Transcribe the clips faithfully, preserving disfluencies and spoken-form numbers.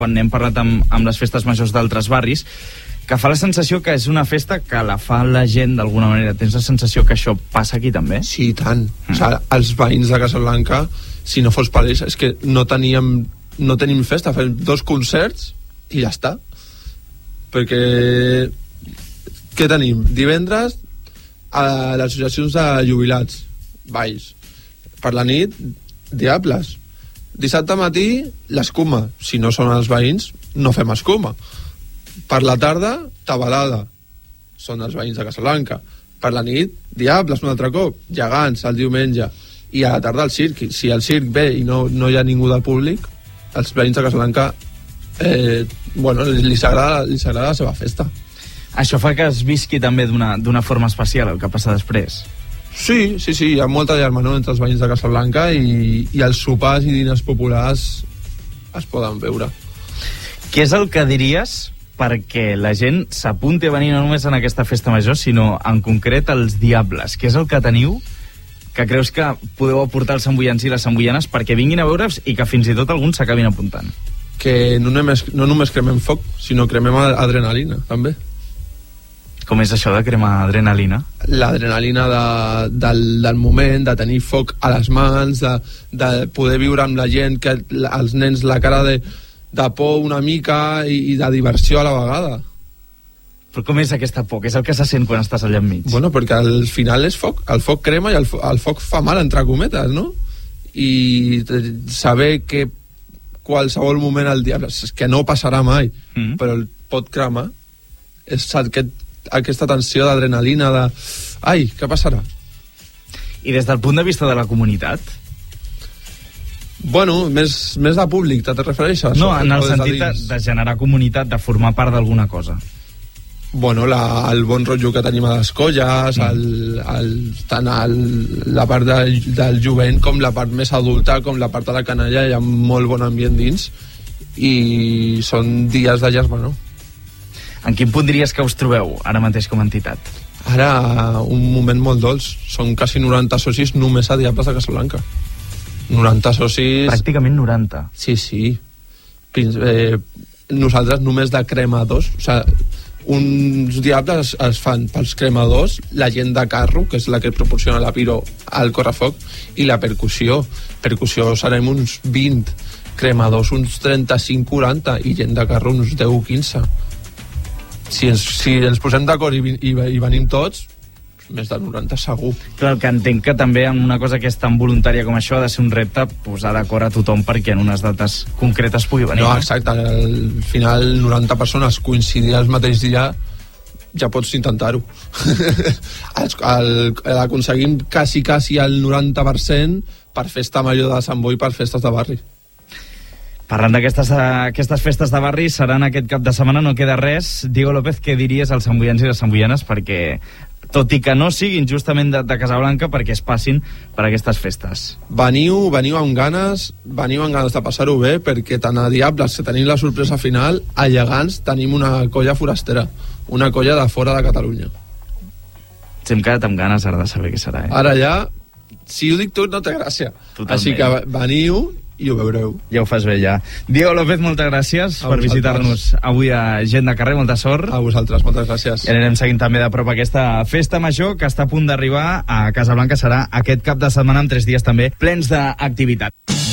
quan hem parlat amb, amb les festes majors d'altres barris, que fa la sensació que és una festa que la fa la gent d'alguna manera. Tens la sensació que això passa aquí també? Sí, i tant. Mm. O sigui, els veïns de Casablanca, si no fos per ells, és que no teníem no tenim festa, fem dos concerts i ja està. Perquè què tenim? Divendres a les associacions de jubilats, balls. Per la nit, diables. Dissabte matí, l'escuma. Si no són els veïns, no fem escuma. Per la tarda, tabalada. Són els veïns de Casablanca. Per la nit, diables un altre cop. Gegants, el diumenge. I a la tarda, el circ. Si el circ ve i no, no hi ha ningú del públic, els veïns de Casablanca eh, bueno, li s'agrada li s'agrada la seva festa. Això fa que es visqui també d'una d'una forma especial el que passa després. Sí, sí, sí, hi ha molta germanor entre els veïns de Casablanca i, i els sopars i diners populars es poden veure. Què és el que diries perquè la gent s'apunti a venir no només en aquesta festa major, sinó en concret els diables? Què és el que teniu que creus que podeu aportar als samboians i les samboianes perquè vinguin a veure's i que fins i tot alguns s'acabin apuntant? Que no només, no només cremem foc, sinó cremem adrenalina, també. Com és això de cremar adrenalina? L'adrenalina de, del, del moment, de tenir foc a les mans, de, de poder viure amb la gent, que els nens la cara de, de por una mica i, i de diversió a la vegada. Però com és aquesta por? Què és el que se sent quan estàs allà enmig? Bueno, perquè al final és foc, el foc crema i el, fo el foc fa mal, entre cometes, no? I saber que qualsevol moment el diable, és que no passarà mai, mm. però el pot cremar, és aquest, aquesta tensió d'adrenalina, de... ai, què passarà? I des del punt de vista de la comunitat? Bueno, més, més de públic, te refereixes? No, en el sentit de, de generar comunitat, de formar part d'alguna cosa. Bueno, la, el bon rotllo que tenim a les colles, mm. el, el, tant el, la part de, del jovent com la part més adulta, com la part de la canalla, hi ha molt bon ambient dins i són dies de germanor. En quin punt diries que us trobeu ara mateix com a entitat? Ara, un moment molt dolç. Són quasi noranta socis només a Diables de Casablanca. noranta socis... Pràcticament noranta. Sí, sí. Eh, nosaltres només de cremadors, o sigui, uns diables es, es fan pels cremadors, la gent de carro, que és la que proporciona la piro al correfoc, i la percussió. Percussió serem uns vint, cremadors uns trenta-cinc quaranta, i gent de carro uns deu quinze. Si ens, si ens posem d'acord i, i, i venim tots, més de noranta segur. Clar, que entenc que també en una cosa que és tan voluntària com això ha de ser un repte posar d'acord a tothom perquè en unes dates concretes pugui venir. No, exacte, al final noranta persones coincidir el mateix dia ja pots intentar-ho. Aconseguim quasi, quasi el noranta per cent per festa major de Sant Boi, per festes de barri. Parlant d'aquestes aquestes festes de barri, seran aquest cap de setmana, no queda res. Diego López, què diries als samboians i les samboianes perquè, tot i que no siguin justament de, de Casablanca, perquè es passin per aquestes festes? Veniu, veniu amb ganes, veniu amb ganes de passar-ho bé, perquè tant a Diables, que tenim la sorpresa final, a Gegants tenim una colla forastera, una colla de fora de Catalunya. Si hem quedat amb ganes ara de saber què serà, eh? Ara ja, si ho dic tot, no té gràcia. Totalment. Així que veniu i ho veureu. Ja ho fas bé, ja. Diego López, moltes gràcies a per visitar-nos avui a Gent de Carrer, molta sort. A vosaltres, moltes gràcies. I anirem seguint també de prop aquesta festa major que està a punt d'arribar a Casablanca. Serà aquest cap de setmana amb tres dies també plens d'activitat.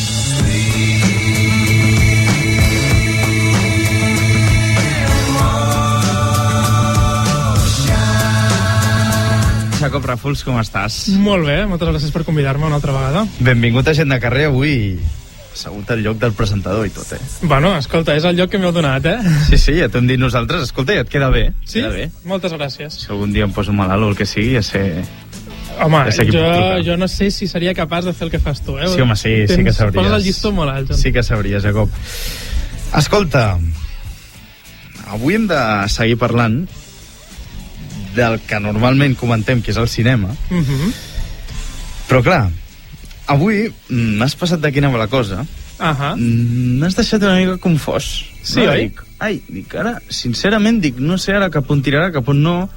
Jacob Ràfols, com estàs? Molt bé, moltes gràcies per convidar-me una altra vegada. Benvingut a Gent de Carrer, avui assegut al lloc del presentador i tot, eh? Bueno, escolta, és el lloc que m'heu donat, eh? Sí, sí, ja t'hem dit nosaltres. Escolta, ja et queda bé. Sí? Queda bé. Moltes gràcies. Si algun dia em poso malalt o el que sigui, ja sé... Home, ja sé jo, jo no sé si seria capaç de fer el que fas tu, eh? Sí, home, sí, Tens, sí que sabries. Poses el llistó molt alt. Sí que sabries, Jacob. Escolta, avui hem de seguir parlant del que normalment comentem, que és el cinema. Uh -huh. Però clar, avui m'has passat de quina va la cosa. Uh -huh. M'has deixat una mica confós. Sí, no? oi? Dic, ai, dic, ara, sincerament, dic, no sé ara cap on tirarà, cap on no.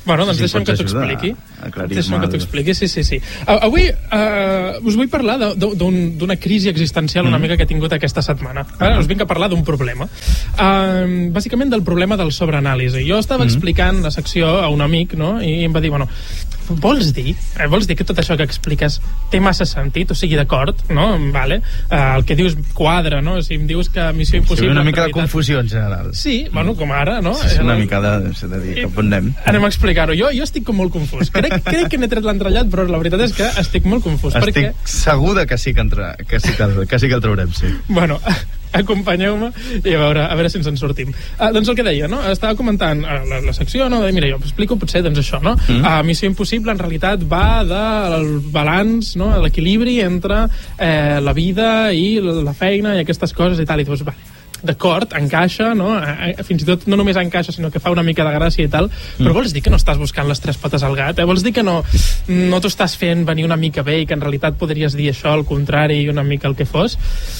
Bueno, doncs Si deixa'm pots que t'ho ajudar expliqui. a aclarir-me Deixa'm que t'ho el- expliqui, sí, sí, sí. Uh, avui uh, us vull parlar de- d'un- d'una crisi existencial una Mm. mica que he tingut aquesta setmana. Ara us vinc a parlar d'un problema. Uh, bàsicament del problema del sobreanàlisi. Jo estava Mm. explicant la secció a un amic, no?, i em va dir, bueno, vols dir, eh, vols dir que tot això que expliques té massa sentit? O sigui, d'acord, no? Vale. Uh, el que dius quadra, no? Si em dius que Missió Sí, Impossible... una en mica de realitat- confusió en general. Sí, bueno, com ara, no? Sí, una Eh, mica de, s'ha de dir, cap on anem. Anem a explicar-ho. Jo, jo estic com molt confús. Crec, crec que n'he tret l'entrellat, però la veritat és que estic molt confús. Estic Perquè, segur de que sí que, entra, que, sí que, el, que sí que el traurem, sí. bueno, acompanyeu-me i a veure, a veure si ens en sortim. Uh, doncs el que deia, no? Estava comentant uh, la, la secció, no? De dir, mira, jo explico potser doncs això, no? Mm. Uh, Missió Impossible en realitat va del balanç, no? L'equilibri entre eh, la vida i la feina i aquestes coses i tal, i dius, vale, d'acord, encaixa, no? Eh, fins i tot no només encaixa, sinó que fa una mica de gràcia i tal, mm. però vols dir que no estàs buscant les tres potes al gat? Eh? Vols dir que no, no t'ho estàs fent venir una mica bé i que en realitat podries dir això, al contrari, i una mica el que fos?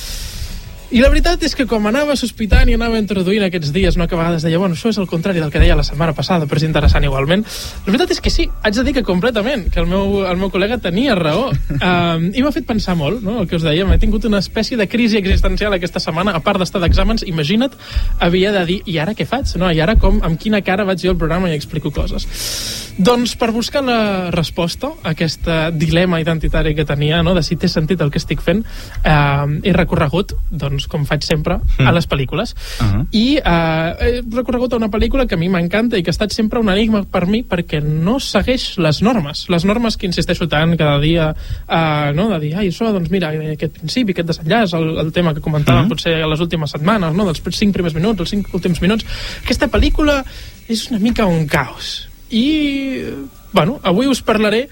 I la veritat és que com anava sospitant i anava introduint aquests dies, no, que a vegades deia, bueno, això és el contrari del que deia la setmana passada, però és interessant igualment, la veritat és que sí, haig de dir que completament, que el meu, el meu col·lega tenia raó. Um, I m'ha fet pensar molt, no?, el que us deia, m'he tingut una espècie de crisi existencial aquesta setmana, a part d'estar d'exàmens, imagina't, havia de dir, i ara què faig? No? I ara com, amb quina cara vaig jo al programa i explico coses? Doncs per buscar la resposta a aquest dilema identitari que tenia, no?, de si té sentit el que estic fent, eh, he recorregut, doncs, com faig sempre, mm. a les pel·lícules. Uh -huh. I eh, he recorregut a una pel·lícula que a mi m'encanta i que ha estat sempre un enigma per mi perquè no segueix les normes. Les normes que insisteixo tant cada dia, eh, no?, de dir, ai, això, doncs mira, aquest principi, aquest desenllaç, el, el tema que comentàvem uh -huh. potser a les últimes setmanes, no?, dels cinc primers minuts, els cinc últims minuts. Aquesta pel·lícula és una mica un caos. I, bueno, avui us parlaré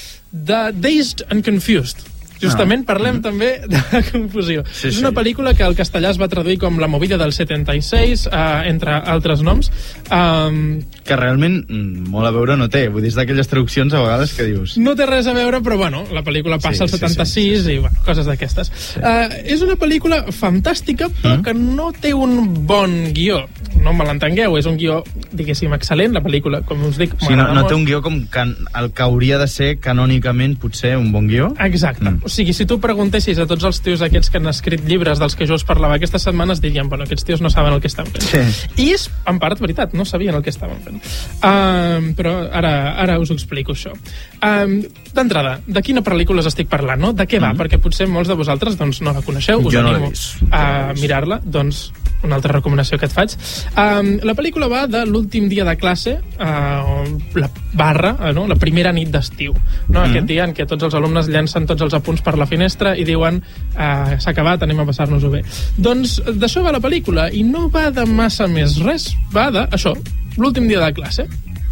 de Dazed and Confused. Justament parlem mm. també de confusió. Sí, és una sí. pel·lícula que el castellà es va traduir com La movida del setanta i sis, eh, entre altres noms. Um, Que realment mm, molt a veure no té. Vull dir, és d'aquelles traduccions a vegades que dius... no té res a veure, però bueno, la pel·lícula passa Sí, al sí, setanta-sis sí, sí, sí. i bueno, coses d'aquestes. Sí. Uh, és una pel·lícula fantàstica, però Mm. que no té un bon guió. No me l'entengueu, és un guió, diguéssim, excel·lent, la pel·lícula, com us dic, Sí, no, m'agrada no molt. té un guió com can, el que hauria de ser canònicament potser un bon guió. Exacte. Mm. O sigui, si tu preguntessis a tots els tios aquests que han escrit llibres dels que jo us parlava aquestes setmanes, dirien, bueno, aquests tios no saben el que estan fent. Sí. I és, en part, veritat, no sabien el que estaven fent. Um, però ara, ara us ho explico, això. Um, D'entrada, de quina pel·lícula us estic parlant, no? De què va? Mm. Perquè potser molts de vosaltres doncs, no la coneixeu, us Jo no l'he animo vist. Jo no a l'he vist. mirar-la. Doncs una altra recomanació que et faig. Um, la pel·lícula va de l'últim dia de classe, uh, la barra, uh, no? La primera nit d'estiu. No? Mm. Aquest dia en què tots els alumnes llancen tots els apunts per la finestra i diuen uh, s'ha acabat, anem a passar-nos-ho bé. Doncs d'això va la pel·lícula, i no va de massa més res, va de això, l'últim dia de classe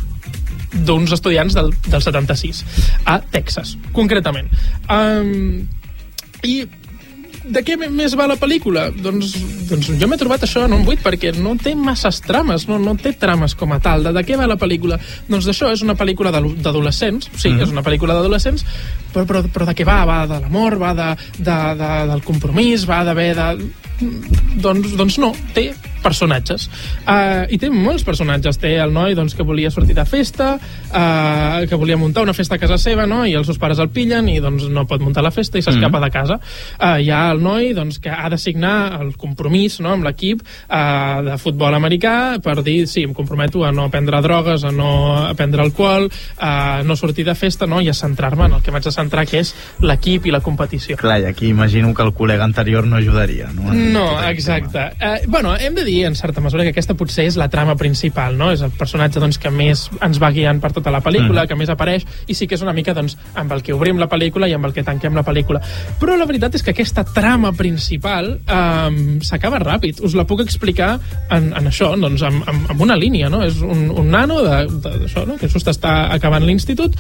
d'uns estudiants del, del setanta-sis a Texas, concretament. Um, I de què més va la pel·lícula? Doncs, doncs jo m'he trobat això en un vuit perquè no té masses trames, no, no té trames com a tal. De, de què va la pel·lícula? Doncs d'això, és una pel·lícula d'adolescents, sí, mm. és una pel·lícula d'adolescents, però, però, però de què va? Va de l'amor, va de, de, de, del compromís, va d'haver de... Doncs, doncs no, té personatges. Uh, I té molts personatges. Té el noi doncs, que volia sortir de festa, uh, que volia muntar una festa a casa seva, no? I els seus pares el pillen i doncs, no pot muntar la festa i s'escapa mm. de casa. Uh, hi ha el noi doncs, que ha de signar el compromís, no?, amb l'equip uh, de futbol americà per dir, sí, em comprometo a no prendre drogues, a no prendre alcohol, a no sortir de festa, no?, i a centrar-me en el que vaig a centrar, que és l'equip i la competició. Clar, i aquí imagino que el col·lega anterior no ajudaria, no? No, exacte. Eh, bueno, hem de dir, en certa mesura, que aquesta potser és la trama principal, no? És el personatge doncs, que més ens va guiant per tota la pel·lícula, mm. que més apareix, i sí que és una mica doncs, amb el que obrim la pel·lícula i amb el que tanquem la pel·lícula. Però la veritat és que aquesta trama principal eh, s'acaba ràpid. Us la puc explicar en, en això, doncs, amb, amb, amb una línia, no? És un, un nano de, de, d'això, no?, que just està acabant l'institut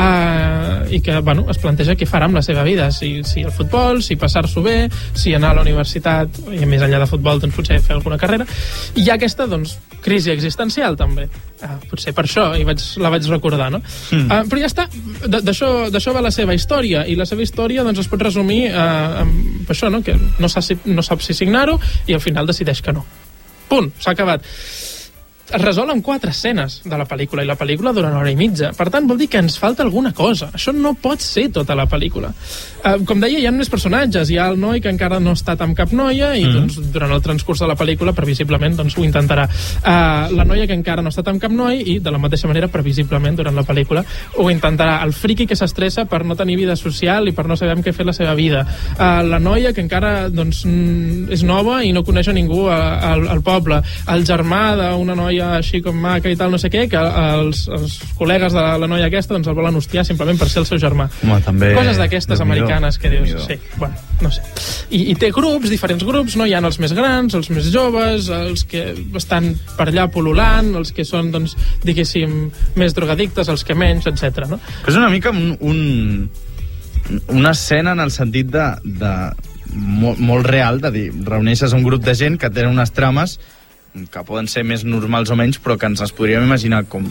eh, i que, bueno, es planteja què farà amb la seva vida, si, si el futbol, si passar-s'ho bé, si anar a la universitat, i més enllà de futbol doncs potser fer alguna carrera, i hi ha aquesta doncs, crisi existencial també, uh, potser per això i vaig, la vaig recordar, no? Mm. Uh, però ja està, d'això va la seva història, i la seva història doncs, es pot resumir uh, amb això, no?, que no sap si, no sap si signar-ho i al final decideix que no. Punt, s'ha acabat. es resol en quatre escenes de la pel·lícula, i la pel·lícula dura una hora i mitja. Per tant, vol dir que ens falta alguna cosa. Això no pot ser tota la pel·lícula. Uh, com deia, hi ha més personatges. Hi ha el noi que encara no ha estat amb cap noia i mm. doncs, durant el transcurs de la pel·lícula, previsiblement, doncs, ho intentarà. Uh, la noia que encara no ha estat amb cap noi i, de la mateixa manera, previsiblement, durant la pel·lícula, ho intentarà. El friqui que s'estressa per no tenir vida social i per no saber amb què fer la seva vida. Uh, la noia que encara doncs, és nova i no coneix a ningú al, al poble. El germà d'una noia així com maca i tal, no sé què, que els, els col·legues de la, la noia aquesta doncs el volen hostiar simplement per ser el seu germà. Home, també... Coses d'aquestes americanes que dius, sí, bueno, no sé. I, I té grups, diferents grups, no? Hi ha els més grans, els més joves, els que estan per allà pol·lulant, els que són, doncs, diguéssim, més drogadictes, els que menys, etcètera. No? És una mica un, un, una escena en el sentit de, de molt, molt real, de dir, reuneixes un grup de gent que tenen unes trames que poden ser més normals o menys, però que ens les podríem imaginar com...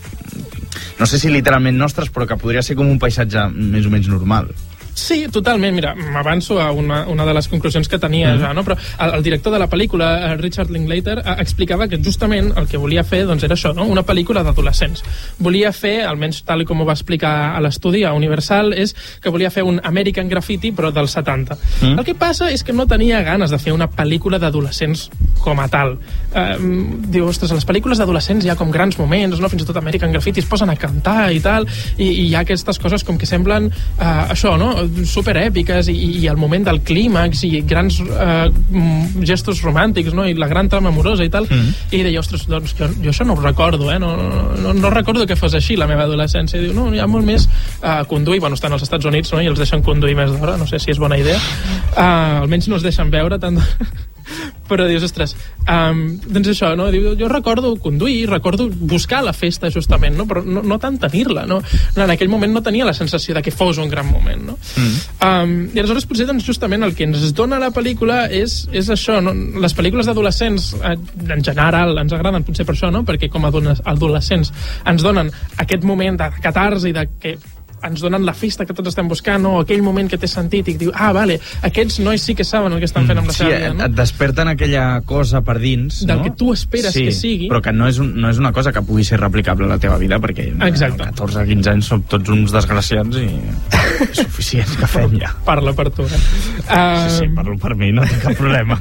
no sé si literalment nostres, però que podria ser com un paisatge més o menys normal. Sí, totalment. Mira, m'avanço a una, una de les conclusions que tenia mm. ja, no? Però el, el director de la pel·lícula, Richard Linklater, explicava que justament el que volia fer doncs, era això, no? Una pel·lícula d'adolescents. Volia fer, almenys tal com ho va explicar a l'estudi, a Universal, és que volia fer un American Graffiti, però dels setanta. Mm. El que passa és que no tenia ganes de fer una pel·lícula d'adolescents com a tal. Eh, diu, ostres, a les pel·lícules d'adolescents hi ha com grans moments, no? Fins i tot American Graffiti es posen a cantar i tal, i, i hi ha aquestes coses com que semblen eh, això, no? Superèpiques i, i el moment del clímax i grans eh, gestos romàntics, no? I la gran trama amorosa i tal, mm. i deia, ostres, doncs jo, jo això no ho recordo, eh? no, no, no recordo que fos així la meva adolescència. I diu, no, hi ha molt més eh, conduir, bueno, estan als Estats Units, no? I els deixen conduir més d'hora, no sé si és bona idea, uh, almenys no els deixen veure tant però dius, ostres, um, doncs això, no? Diu, jo recordo conduir, recordo buscar la festa, justament, no? Però no, no tant tenir-la, no? no? En aquell moment no tenia la sensació de que fos un gran moment, no? Mm. Um, I aleshores, potser, doncs, justament el que ens dona la pel·lícula és, és això, no? Les pel·lícules d'adolescents, en general, ens agraden potser per això, no? Perquè com a adolescents ens donen aquest moment de catarsi, de que ens donen la festa que tots estem buscant, o aquell moment que té sentit i que diu, ah, vale, aquests nois sí que saben el que estan fent amb la sí, seva vida, no? Et desperten aquella cosa per dins, del no? que tu esperes sí, que sigui. Però que no és, un, no és una cosa que pugui ser replicable a la teva vida, perquè exacte. A catorze a quinze anys som tots uns desgraciats i és suficient que fem ja. Parla per tu. Eh? Uh... Sí, sí, parlo per mi, no tinc cap problema.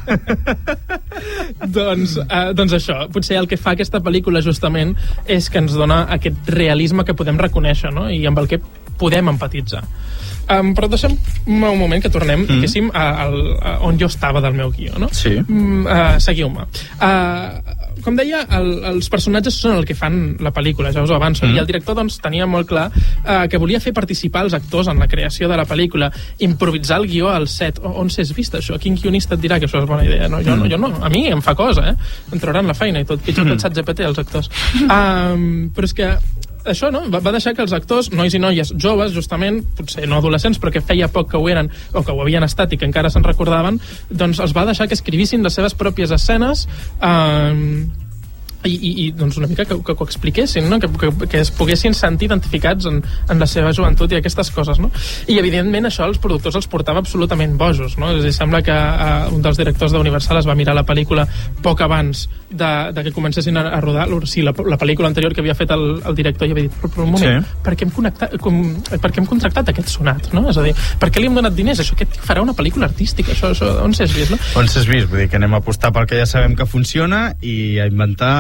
doncs, uh, doncs això, potser el que fa aquesta pel·lícula justament és que ens dona aquest realisme que podem reconèixer, no? I amb el que podem empatitzar. Um, però deixem un moment que tornem, mm. diguéssim, a, a, a on jo estava del meu guió, no? Sí. Mm, uh, seguiu-me. Uh, com deia, el, els personatges són el que fan la pel·lícula, ja us ho avanço, mm. i el director doncs, tenia molt clar uh, que volia fer participar els actors en la creació de la pel·lícula, improvisar el guió al set. O, on s'has vist això? Quin guionista et dirà que això és bona idea? No, jo, mm. no, jo no. A mi em fa cosa, eh? Em trauran la feina i tot, pitjor mm. que el xat G P T, els actors. Um, però és que això, no? Va deixar que els actors, nois i noies joves, justament, potser no adolescents, però que feia poc que ho eren, o que ho havien estat i que encara se'n recordaven, doncs els va deixar que escrivissin les seves pròpies escenes, eh, i, i, i doncs una mica que, que, que ho expliquessin, no? que, que, que es poguessin sentir identificats en, en la seva joventut i aquestes coses, no? I evidentment això als productors els portava absolutament bojos, no? És a dir, sembla que uh, un dels directors d'Universal es va mirar la pel·lícula poc abans de, de que comencessin a, a rodar, sí, la, la pel·lícula anterior que havia fet el, el director, i havia dit, però, però un moment, sí. per, què hem connectat, com, per què hem contractat aquest sonat, no? És a dir, per què li hem donat diners? Això, aquest farà una pel·lícula artística, això, això on s'has vist, no? On s'has vist? Vull dir que anem a apostar pel que ja sabem que funciona i a inventar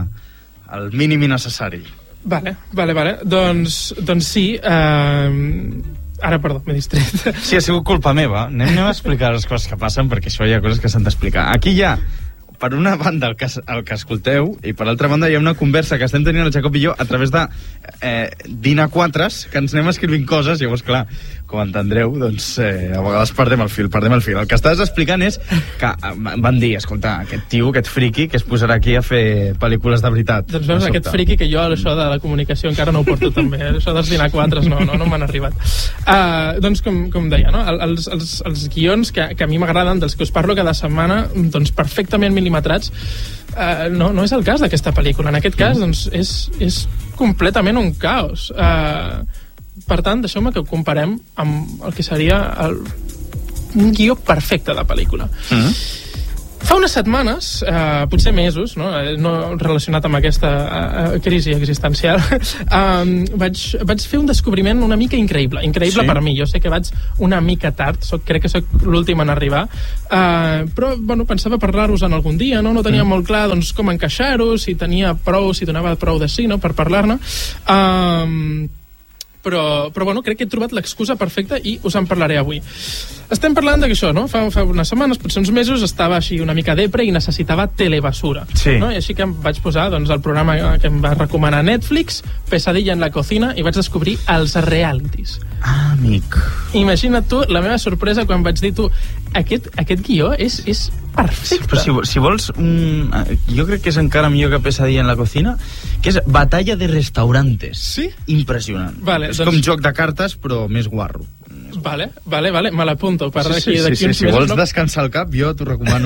el mínim necessari. Vale, vale, vale. Doncs, doncs sí, eh... ara, perdó, m'he distret. Sí, ha sigut culpa meva. Anem, anem a explicar les coses que passen, perquè això hi ha coses que s'han d'explicar. Aquí hi ha, per una banda, el que, el que escolteu, i per l'altra banda hi ha una conversa que estem tenint el Jacob i jo a través de eh, dinar quatres, que ens anem escrivint coses, i llavors, clar, com entendreu, doncs eh, a vegades perdem el fil, perdem el fil. El que estàs explicant és que van dir, escolta, aquest tio, aquest friqui, que es posarà aquí a fer pel·lícules de veritat. Doncs veus, aquest friqui que jo, això de la comunicació, encara no ho porto tan bé. Això dels dinar quatres no, no, no m'han arribat. Uh, doncs, com, com deia, no? els, els, els guions que, que a mi m'agraden, dels que us parlo cada setmana, doncs perfectament mil·limetrats, uh, no, no és el cas d'aquesta pel·lícula. En aquest cas, doncs, és, és completament un caos. Uh, per tant, deixeu-me que ho comparem amb el que seria el, un guió perfecte de pel·lícula. Mm-hmm. Fa unes setmanes, eh, potser mesos, no, no relacionat amb aquesta eh, crisi existencial, eh, vaig, vaig fer un descobriment una mica increïble. Increïble sí? Per mi. Jo sé que vaig una mica tard, soc, crec que sóc l'últim en arribar, eh, però bueno, pensava parlar-vos en algun dia, no, no tenia mm. molt clar doncs, com encaixar-ho, si tenia prou, si donava prou de sí, no, per parlar-ne. Eh, Però, però bueno, crec que he trobat l'excusa perfecta i us en parlaré avui. Estem parlant d'això, no? Fa, fa unes setmanes, potser uns mesos, estava així una mica depre i necessitava telebasura. Sí. No? I així que em vaig posar doncs, el programa que em va recomanar Netflix, Pesadilla en la cocina, i vaig descobrir els realities. Ah, amic. Imagina't tu la meva sorpresa quan vaig dir tu, aquest, aquest guió és, és perfecte. Sí, però si, si vols, un, jo crec que és encara millor que Pesadilla en la cocina, que és Batalla de Restaurantes. Sí? Impressionant. Vale, és doncs... com joc de cartes, però més guarro. Vale, vale, vale, me l'apunto per sí, d'aquí sí, d'aquí sí, uns sí, si mesos. vols No? descansar el cap, jo t'ho recomano.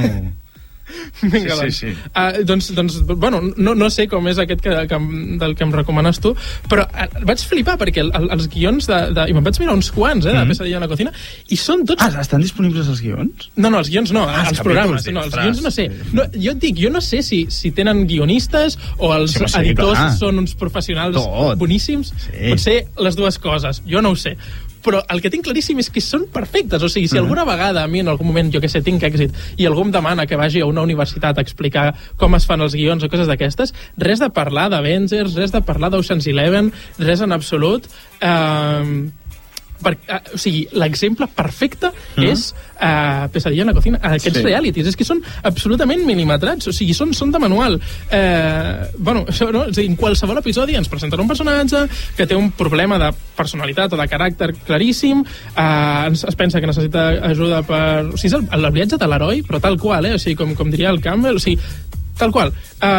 Vinga, sí, doncs. sí, sí. Uh, doncs, doncs, bueno, no, no sé com és aquest que, que, del que em recomanes tu, però uh, vaig flipar perquè el, el, els guions de, de... I me'n vaig mirar uns quants, eh, de mm. Pesadilla en la cocina, i són tots... Ah, estan disponibles els guions? No, no, els guions no, ah, els programes. No, els guions no sé. No, jo et dic, jo no sé si, si tenen guionistes o els sí, sí, editors clar. Són uns professionals Tot. Boníssims. Sí. Potser les dues coses, jo no ho sé. Però el que tinc claríssim és que són perfectes. O sigui, si alguna vegada a mi en algun moment, jo que sé, tinc èxit i algú em demana que vagi a una universitat a explicar com es fan els guions o coses d'aquestes, res de parlar d'Avengers, res de parlar d'Ocean's Eleven, res en absolut. Eh... Per, uh, o sigui, l'exemple perfecte mm. és uh, Pesadilla en la cocina, aquests sí. realities, és que són absolutament milimetrats, o sigui, són, són de manual. Uh, bueno, això, no? És a dir, en qualsevol episodi ens presenten un personatge que té un problema de personalitat o de caràcter claríssim, uh, ens, es pensa que necessita ajuda per... O sigui, és el, el viatge de l'heroi, però tal qual, eh? O sigui, com, com diria el Campbell, o sigui, tal qual.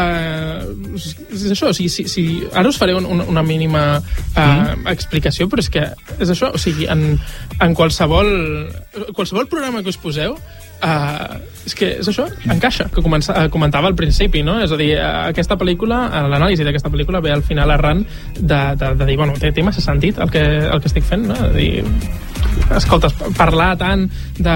Uh, és això, o sigui, si, si, ara us faré un, un, una mínima uh, mm. explicació, però és que és això, o sigui, en, en qualsevol qualsevol programa que us poseu, Uh, és que és això, encaixa, que comença, uh, comentava al principi, no? És a dir, uh, aquesta pel·lícula, uh, l'anàlisi d'aquesta pel·lícula ve al final arran de, de, de dir, bueno, té, té massa sentit el que, el que estic fent, no? És a dir, escolta, parlar tant de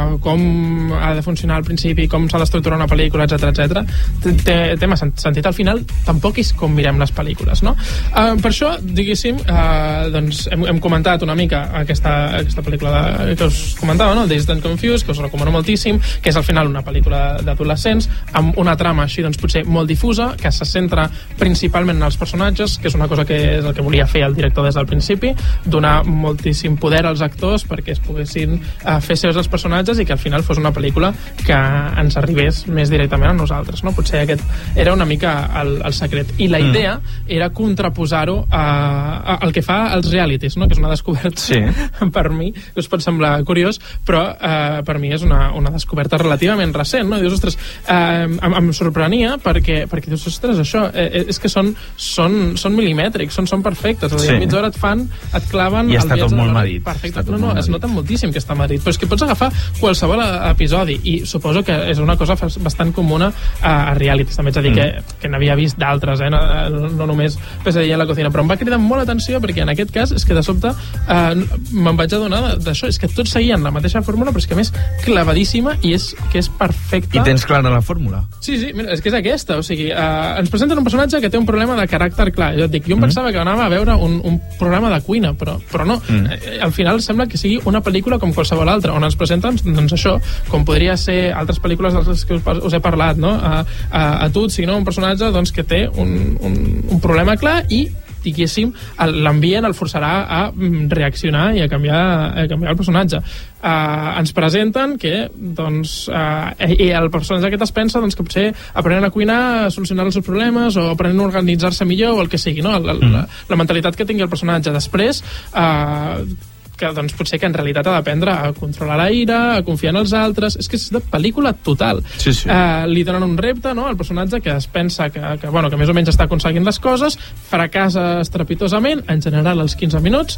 com ha de funcionar al principi, com s'ha d'estructurar una pel·lícula, etcètera, etcètera, té, té massa sentit. Al final tampoc és com mirem les pel·lícules, no? Uh, per això, diguéssim, uh, doncs hem, hem comentat una mica aquesta, aquesta pel·lícula de, que us comentava, no? Dazed and Confused, que us recomano molt, que és al final una pel·lícula d'adolescents amb una trama així doncs potser molt difusa, que se centra principalment en els personatges, que és una cosa que és el que volia fer el director des del principi, donar moltíssim poder als actors perquè es poguessin uh, fer seus els personatges i que al final fos una pel·lícula que ens arribés més directament a nosaltres, no? Potser aquest era una mica el, el secret. I la idea mm. era contraposar-ho a, a, al que fa els realities, no? Que és una descoberta sí. per mi, que us pot semblar curiós, però uh, per mi és una una descoberta relativament recent, no? I dius, ostres, eh, em, em sorprenia perquè, perquè dius, ostres, això, eh, és que són, són, són milimètrics, són, són perfectes, és a dir, sí. a mitja hora et fan, et claven... I està tot molt medit. Perfecte, no, no, es nota moltíssim que està medit, però és que pots agafar qualsevol episodi, i suposo que és una cosa bastant comuna a, a realities, també, és a dir, mm. que, que n'havia vist d'altres, eh, no, no només Pesadilla en la cocina, però em va cridar molt l'atenció perquè en aquest cas és que de sobte eh, me'n vaig adonar d'això, és que tots seguien la mateixa fórmula, però és que a més clavadíssim i és que és perfecta. I tens clara la fórmula? Sí, sí, mira, és que és aquesta, o sigui, uh, ens presenten un personatge que té un problema de caràcter clar. Jo et dic, jo em mm. pensava que anava a veure un, un programa de cuina, però, però no. Mm. Eh, al final sembla que sigui una pel·lícula com qualsevol altra, on ens presenten, doncs això, com podria ser altres pel·lícules dels que us, us he parlat, no? A, a, a tu, si no, un personatge doncs, que té un, un, un problema clar i diguéssim, l'ambient el forçarà a reaccionar i a canviar, a canviar el personatge. Uh, ens presenten que doncs, uh, i el personatge aquest es pensa doncs, que potser aprenent a cuinar, a solucionar els seus problemes o aprenent a organitzar-se millor o el que sigui, no? la, la, la mentalitat que tingui el personatge. Després uh, que doncs, potser que en realitat ha d'aprendre a controlar la ira, a confiar en els altres. És que és de pel·lícula total. Sí, sí. Uh, li donen un repte, no?, al personatge que es pensa que, que, bueno, que més o menys està aconseguint les coses, fracassa estrepitosament, en general als quinze minuts,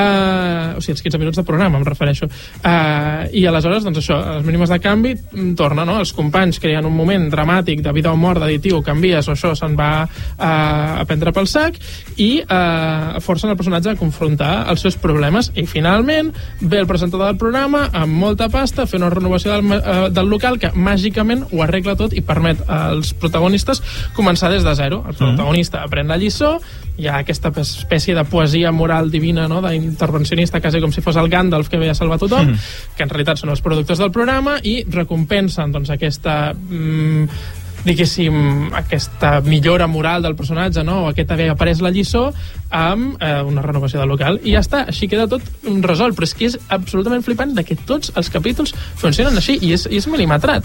uh, o sigui, els quinze minuts de programa, em refereixo. Uh, I aleshores, doncs això, a les mínimes de canvi, torna, no?, els companys creen un moment dramàtic de vida o mort, de dir, tio, canvies o això se'n va uh, a prendre pel sac, i uh, forcen el personatge a confrontar els seus problemes, i final finalment ve el presentador del programa amb molta pasta, fer una renovació del, uh, del local que màgicament ho arregla tot i permet als protagonistes començar des de zero. El protagonista aprèn la lliçó, hi ha aquesta espècie de poesia moral divina, no?, d'intervencionista, quasi com si fos el Gandalf que ve a salvar tothom, mm. que en realitat són els productors del programa, i recompensen doncs, aquesta mm, diguéssim, aquesta millora moral del personatge, no?, o aquest haver après la lliçó amb eh, una renovació del local, i ja està, així queda tot resolt. Però és que és absolutament flipant de que tots els capítols funcionen així, i és, i és mil·limetrat.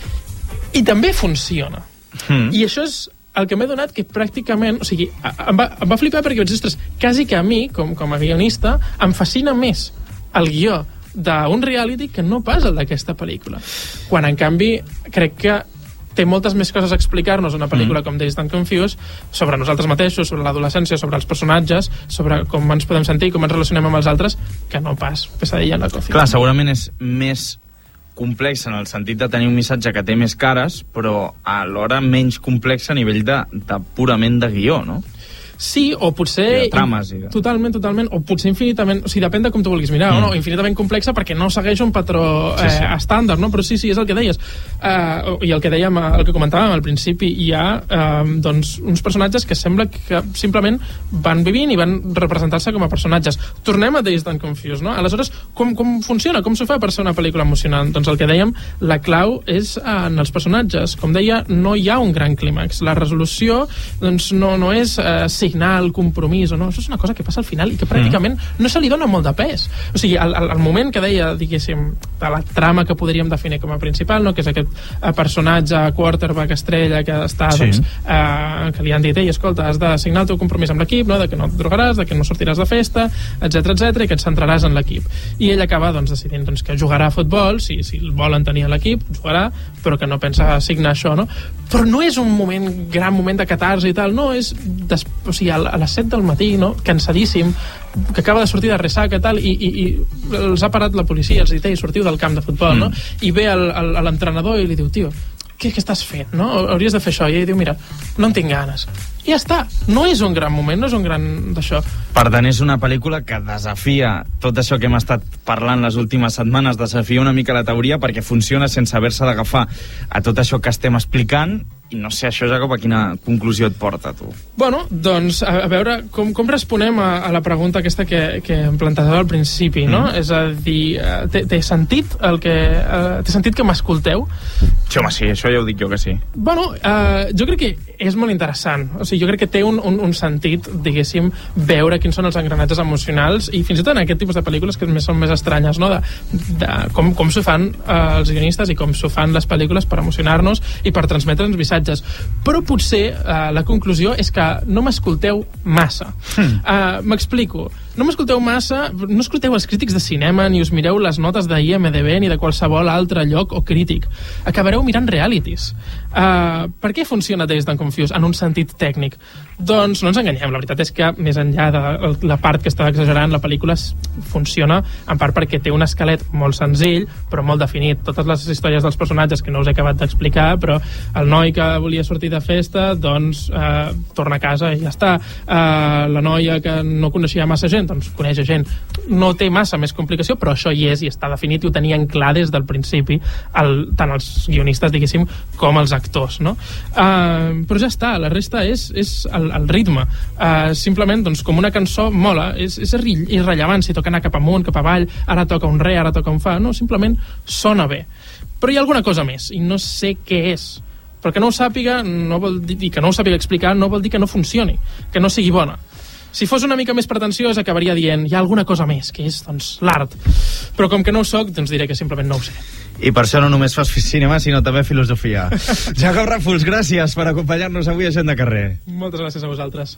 I també funciona. Mm. I això és el que m'he donat, que pràcticament, o sigui, em va, em va flipar perquè vaig dir, ostres, quasi que a mi, com, com a guionista, em fascina més el guió d'un reality que no pas el d'aquesta pel·lícula. Quan, en canvi, crec que té moltes més coses a explicar-nos una pel·lícula mm. com Dazed and Confused, sobre nosaltres mateixos, sobre l'adolescència, sobre els personatges, sobre com ens podem sentir, com ens relacionem amb els altres, que no pas Pesadilla en la cocina. Clar, segurament és més complex en el sentit de tenir un missatge que té més cares, però alhora menys complex a nivell de, de purament de guió, no? Sí, o potser... I de trames, i de... Totalment, totalment, o potser infinitament... O sigui, depèn de com tu vulguis mirar, mm. no? Infinitament complexa perquè no segueix un patró eh, sí, sí. estàndard, no? Però sí, sí, és el que deies. Uh, I el que dèiem, el que comentàvem al principi, hi ha uh, doncs, uns personatges que sembla que simplement van vivint i van representar-se com a personatges. Tornem a Dazed and Confused, no? Aleshores, com, com funciona? Com s'ho fa per ser una pel·lícula emocionant? Doncs el que dèiem, la clau és en els personatges. Com deia, no hi ha un gran clímax. La resolució, doncs, no, no és... Uh, signar el compromís o no, això és una cosa que passa al final i que pràcticament mm. no se li dona molt de pes. O sigui, el, el, el moment que deia, diguéssim, de la trama que podríem definir com a principal, no?, que és aquest eh, personatge quarterback estrella que està, sí. doncs, eh, que li han dit, ei, escolta, has de signar el teu compromís amb l'equip, no?, de que no et drogaràs, de que no sortiràs de festa, etcètera, etcètera, i que et centraràs en l'equip. I ell acaba, doncs, decidint, doncs, que jugarà a futbol, si, si el volen tenir a l'equip, jugarà, però que no pensa signar això, no? Però no és un moment, gran moment de catarsi i tal, no, és des, o sigui, a les set del matí, no?, cansadíssim, que acaba de sortir de ressaca i tal, i, i, i els ha parat la policia, els ha dit, ei, sortiu del camp de futbol, mm. no? I ve l'entrenador i li diu, tio, què, què estàs fent, no? Hauries de fer això. I ell diu, mira, no en tinc ganes. I ja està. No és un gran moment, no és un gran d'això. Per tant, és una pel·lícula que desafia tot això que hem estat parlant les últimes setmanes, desafia una mica la teoria perquè funciona sense haver-se d'agafar a tot això que estem explicant. I no sé, això, Jacob, a quina conclusió et porta, tu? Bueno, doncs, a, a veure, com, com responem a, a la pregunta aquesta que, que em plantejava al principi, no? Mm. És a dir, té, té sentit el que... Uh, té sentit que m'escolteu? Sí, home, sí, això ja ho dic jo que sí. Bueno, uh, jo crec que és molt interessant. O sigui, jo crec que té un, un, un sentit, diguéssim, veure quins són els engranatges emocionals, i fins i tot en aquest tipus de pel·lícules que més són més estranyes, no? De, de com, com s'ho fan uh, els guionistes i com s'ho fan les pel·lícules per emocionar-nos i per transmetre'ns missatges. Però potser uh, la conclusió és que no m'escolteu massa. Hmm. Uh, M'explico. No m'escolteu massa, no escolteu els crítics de cinema, ni us mireu les notes de I M D B ni de qualsevol altre lloc o crític. Acabareu mirant realities. Uh, per què funciona Dazed and Confused en un sentit tècnic? Doncs no ens enganyem, la veritat és que més enllà de la part que està exagerant, la pel·lícula funciona en part perquè té un esquelet molt senzill però molt definit. Totes les històries dels personatges que no us he acabat d'explicar, però el noi que volia sortir de festa, doncs eh, torna a casa i ja està. Eh, la noia que no coneixia massa gent, doncs coneix gent. No té massa més complicació, però això hi és i està definit i ho tenien clar des del principi, el, tant els guionistes, diguéssim, com els actors, no? Eh, però ja està, la resta és, és el, el ritme. Eh, simplement, doncs, com una cançó mola, és, és irrellevant si toca anar cap amunt, cap avall, ara toca un re, ara toca un fa, no, simplement sona bé. Però hi ha alguna cosa més, i no sé què és. Perquè no ho sàpiga, no vol dir, i que no ho sàpiga explicar, no vol dir que no funcioni, que no sigui bona. Si fos una mica més pretensiós, acabaria dient hi ha alguna cosa més, que és, doncs, l'art. Però com que no ho soc, doncs diré que simplement no ho sé. I per això no només fas cinema, sinó també filosofia. Jacob Ràfols, gràcies per acompanyar-nos avui a Gent de Carrer. Moltes gràcies a vosaltres.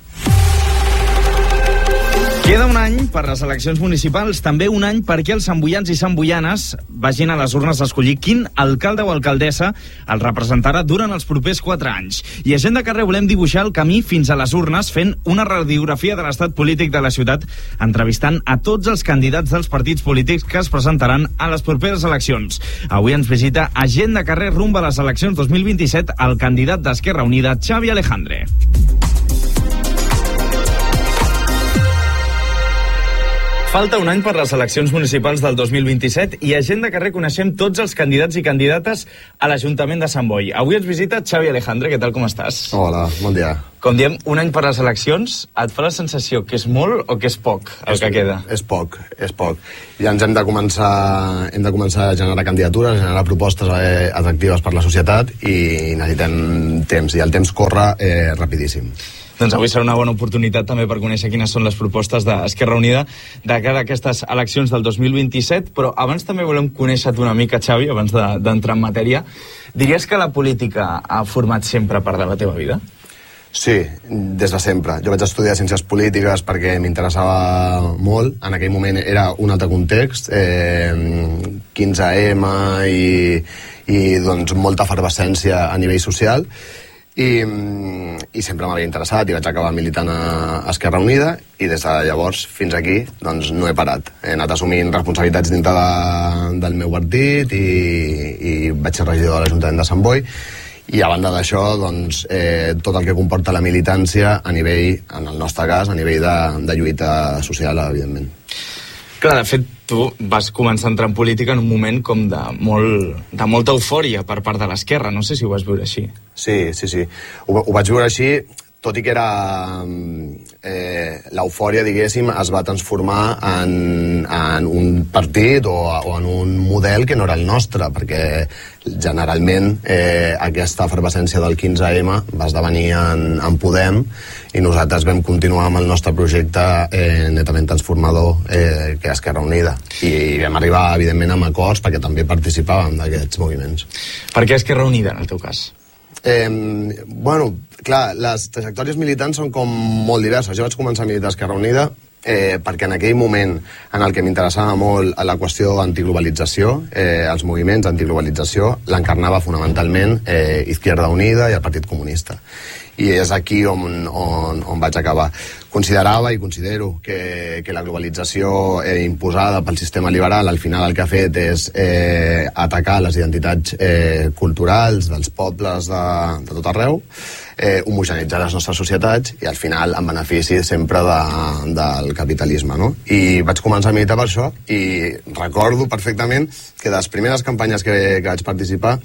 Queda un any per les eleccions municipals, també un any perquè els santboians i santboianes vagin a les urnes a escollir quin alcalde o alcaldessa el representarà durant els propers quatre anys. I a Gent de Carrer volem dibuixar el camí fins a les urnes fent una radiografia de l'estat polític de la ciutat, entrevistant a tots els candidats dels partits polítics que es presentaran a les properes eleccions. Avui ens visita a Gent de Carrer rumb a les eleccions dos mil vint-i-set el candidat d'Esquerra Unida, Xavi Alejandre. Falta un any per les eleccions municipals del dos mil vint-i-set i a Gent de Carrer coneixem tots els candidats i candidates a l'Ajuntament de Sant Boi. Avui ens visita Xavi Alejandre, què tal, com estàs? Hola, bon dia. Com diem, un any per les eleccions, et fa la sensació que és molt o que és poc el és, que queda? És poc, és poc. Ja ens hem de començar, hem de començar a generar candidatures, a generar propostes eh, atractives per la societat i necessitem temps, i el temps corre eh, rapidíssim. Doncs avui serà una bona oportunitat també per conèixer quines són les propostes d'Esquerra Unida de cara a aquestes eleccions del dos mil vint-i-set, però abans també volem conèixer-te una mica, Xavi, abans d'entrar de, en matèria. Diries que la política ha format sempre part de la teva vida? Sí, des de sempre. Jo vaig estudiar Ciències Polítiques perquè m'interessava molt. En aquell moment era un altre context, eh, quinze eme i, i doncs, molta efervescència a nivell social. I, i sempre m'havia interessat i vaig acabar militant a Esquerra Unida i des de llavors fins aquí doncs no he parat. He anat assumint responsabilitats dintre de, del meu partit i, i vaig ser regidor de l'Ajuntament de Sant Boi i a banda d'això doncs, eh, tot el que comporta la militància a nivell, en el nostre cas, a nivell de, de lluita social, evidentment. Clar, de fet, tu vas començar a entrar en política en un moment com de, molt, de molta eufòria per part de l'esquerra. No sé si ho vas viure així. Sí, sí, sí. Ho, ho vaig viure així, tot i que era... Eh, l'eufòria, diguéssim, es va transformar en, en un partit o, o en un model que no era el nostre, perquè generalment eh, aquesta efervescència del quinze eme va esdevenir en, en Podem i nosaltres vam continuar amb el nostre projecte eh, netament transformador eh, que és Esquerra Unida. I, I vam arribar, evidentment, amb acords perquè també participàvem d'aquests moviments. Per què Esquerra Unida, en el teu cas? Eh, bueno, clar, les trajectòries militants són com molt diverses. Jo vaig començar a militar a Esquerra Unida eh, perquè en aquell moment en el que m'interessava molt a la qüestió antiglobalització, eh, els moviments d'antiglobalització, l'encarnava fonamentalment eh, Izquierda Unida i el Partit Comunista. I és aquí on, on, on vaig acabar. Considerava i considero que, que la globalització eh, imposada pel sistema liberal al final el que ha fet és eh, atacar les identitats eh, culturals dels pobles de, de tot arreu, eh, homogenitzar les nostres societats i al final en benefici sempre de, del capitalisme, no? I vaig començar a militar per això i recordo perfectament que de les primeres campanyes que, que vaig participar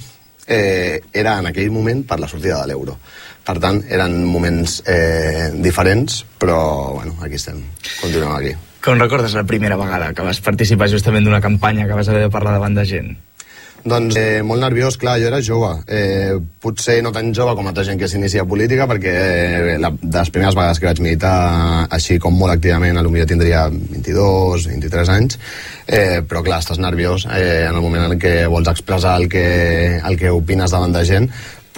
eh, era en aquell moment per la sortida de l'euro. Per tant, eren moments eh, diferents, però bueno, aquí estem, continuem aquí. Com recordes la primera vegada que vas participar justament d'una campanya que vas haver de parlar davant de gent? Doncs eh, molt nerviós, clar, jo era jove. Eh, potser no tan jove com altra gent que s'inicia a política, perquè eh, la, de les primeres vegades que vaig militar així com molt activament, potser tindria vint-i-dos, vint-i-tres anys, eh, però clar, estàs nerviós eh, en el moment en què vols expressar el que, el que opines davant de gent,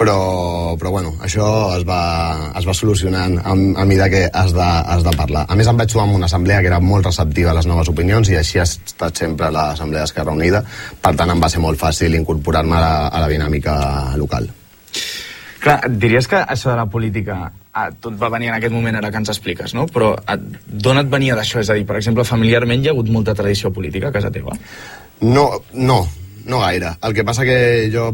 però, però bueno, això es va, es va solucionant a, a mesura que has de, has de parlar. A més, em vaig trobar en una assemblea que era molt receptiva a les noves opinions i així ha estat sempre l'Assemblea d'Esquerra Unida. Per tant, em va ser molt fàcil incorporar-me a, la, a la dinàmica local. Clar, diries que això de la política ah, tot va venir en aquest moment ara que ens expliques, no? Però d'on et venia d'això? És a dir, per exemple, familiarment hi ha hagut molta tradició política a casa teva? No, no, no gaire. El que passa que jo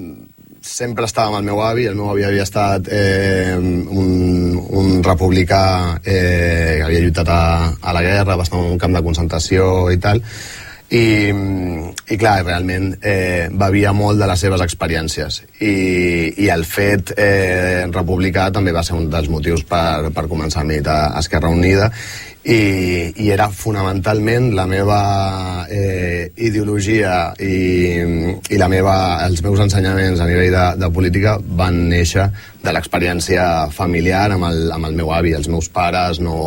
sempre estava amb el meu avi. El meu avi havia estat eh, un, un republicà eh, que havia lluitat a, a la guerra, va estar en un camp de concentració i tal, i, i clar, realment eh, bevia molt de les seves experiències i, i el fet eh, republicà també va ser un dels motius per, per començar a militar a Esquerra Unida. I, i era fonamentalment la meva eh, ideologia i, i la meva, els meus ensenyaments a nivell de, de política van néixer de l'experiència familiar amb el, amb el meu avi. Els meus pares no,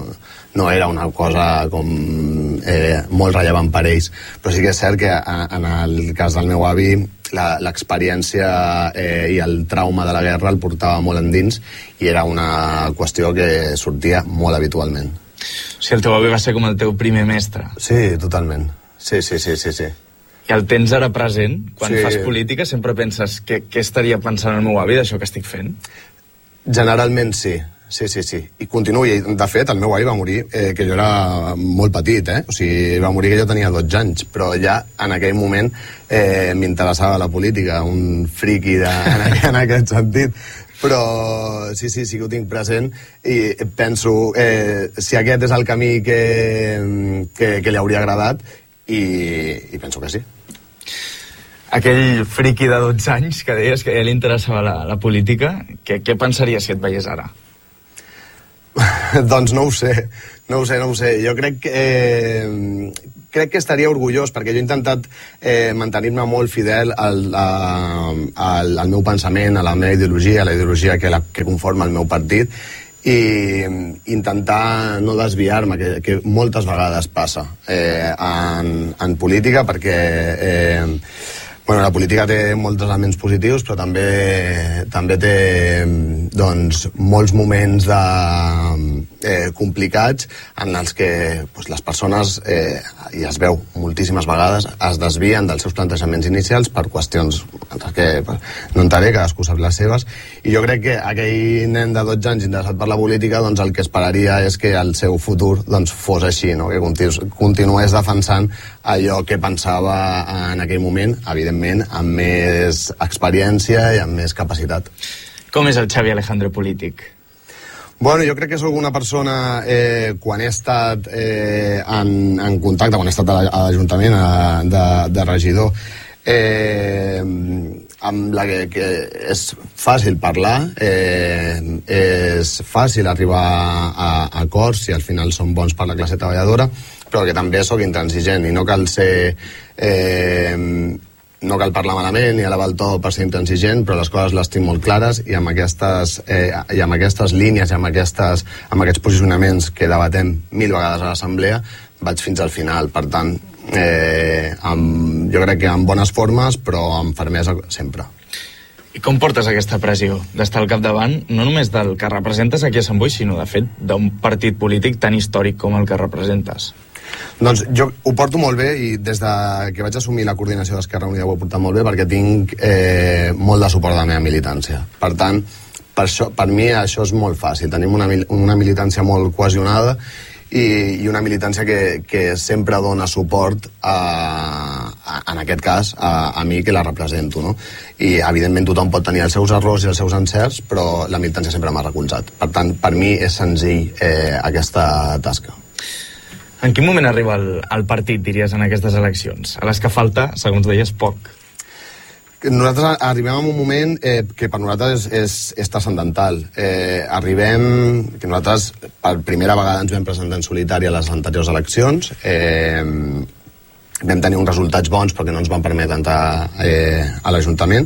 no era una cosa com eh, molt rellevant per ells, però sí que és cert que en el cas del meu avi l'experiència eh, i el trauma de la guerra el portava molt endins i era una qüestió que sortia molt habitualment. O sigui, el teu avi va ser com el teu primer mestre. Sí, totalment. Sí, sí, sí, sí, sí. I el tens ara present? Quan sí. fas política sempre penses què, què estaria pensant el meu avi d'això que estic fent? Generalment sí. Sí, sí, sí. I continuo. I, de fet, el meu avi va morir eh, que jo era molt petit, eh? O sigui, va morir que jo tenia dotze anys, però ja en aquell moment eh, m'interessava la política, un friqui de, en, en aquest sentit. però sí, sí, sí que ho tinc present i penso eh, si aquest és el camí que, que, que li hauria agradat i, i penso que sí. Aquell friqui de dotze anys que deies que ja li interessava la, la política, què, què pensaria si et veiés ara? Doncs no ho sé, no ho sé, no ho sé. Jo crec que, eh, crec que estaria orgullós, perquè jo he intentat eh, mantenir-me molt fidel al, a, al, al meu pensament, a la meva ideologia, a la ideologia que, la, que conforma el meu partit, i intentar no desviar-me, que, que moltes vegades passa eh, en, en política, perquè... Eh, Bueno, la política té molts elements positius, però també, també té doncs, molts moments de, eh, complicats en els que doncs, les persones, eh, i es veu moltíssimes vegades, es desvien dels seus plantejaments inicials per qüestions que no entraré, cadascú sap les seves, i jo crec que aquell nen de dotze anys interessat per la política, doncs el que esperaria és que el seu futur doncs, fos així, no? Que continués, continués defensant allò que pensava en aquell moment, evidentment amb més experiència i amb més capacitat. Com és el Xavi Alejandre polític? Bueno, jo crec que sóc una persona, eh, quan he estat eh, en, en contacte, quan he estat a l'Ajuntament de, de regidor, eh, amb la que, que és fàcil parlar, eh, és fàcil arribar a, a acords si al final són bons per la classe treballadora, però que també sóc intransigent i no cal ser... Eh, no cal parlar malament ni elevar el to per ser intransigent, però les coses les tinc molt clares i amb aquestes, eh, i amb aquestes línies i amb, aquestes, amb aquests posicionaments que debatem mil vegades a l'assemblea vaig fins al final. Per tant, eh, amb, jo crec que amb bones formes, però amb fermesa sempre. I com portes aquesta pressió d'estar al capdavant, no només del que representes aquí a Sant Boi, sinó, de fet, d'un partit polític tan històric com el que representes? Doncs jo ho porto molt bé i des de que vaig assumir la coordinació d'Esquerra Unida ho he portat molt bé perquè tinc eh, molt de suport de la meva militància. Per tant, per, això, per mi això és molt fàcil. Tenim una, una militància molt cohesionada i, i una militància que, que sempre dona suport a, a, en aquest cas a, a mi que la represento, no? I evidentment tothom pot tenir els seus errors i els seus encerts, però la militància sempre m'ha recolzat. Per tant, per mi és senzill eh, aquesta tasca. En quin moment arriba el, el partit, diries, en aquestes eleccions? A les que falta, segons deies, poc. Nosaltres arribem en un moment eh, que per nosaltres és, és, és transcendental. Eh, arribem... que nosaltres per primera vegada ens vam presentar en solitari a les anteriors eleccions. Eh, vam tenir uns resultats bons perquè no ens van permetre entrar eh, a l'Ajuntament.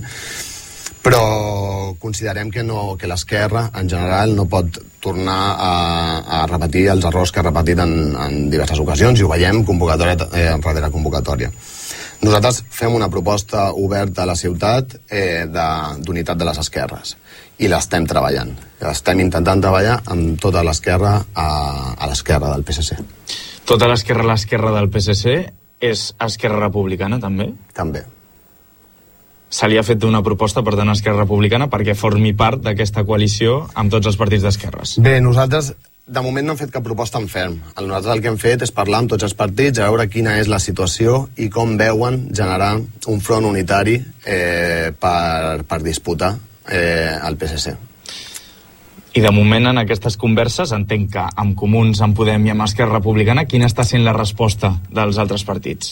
Però considerem que, no, que l'esquerra, en general, no pot tornar a, a repetir els errors que ha repetit en, en diverses ocasions, i ho veiem convocatòria eh, darrere convocatòria. Nosaltres fem una proposta oberta a la ciutat eh, d'unitat de, de les esquerres, i l'estem treballant. Estem intentant treballar amb tota l'esquerra a, a l'esquerra del P S C. Tota l'esquerra a l'esquerra del P S C és Esquerra Republicana, també? També. Se li ha fet una proposta per tant a Esquerra Republicana perquè formi part d'aquesta coalició amb tots els partits d'esquerres. Bé, nosaltres de moment no hem fet cap proposta en ferm. Nosaltres el que hem fet és parlar amb tots els partits, a veure quina és la situació i com veuen generar un front unitari eh, per, per disputar eh, el P S C. I de moment en aquestes converses entenc que amb Comuns, amb Podem i amb Esquerra Republicana, quina està sent la resposta dels altres partits?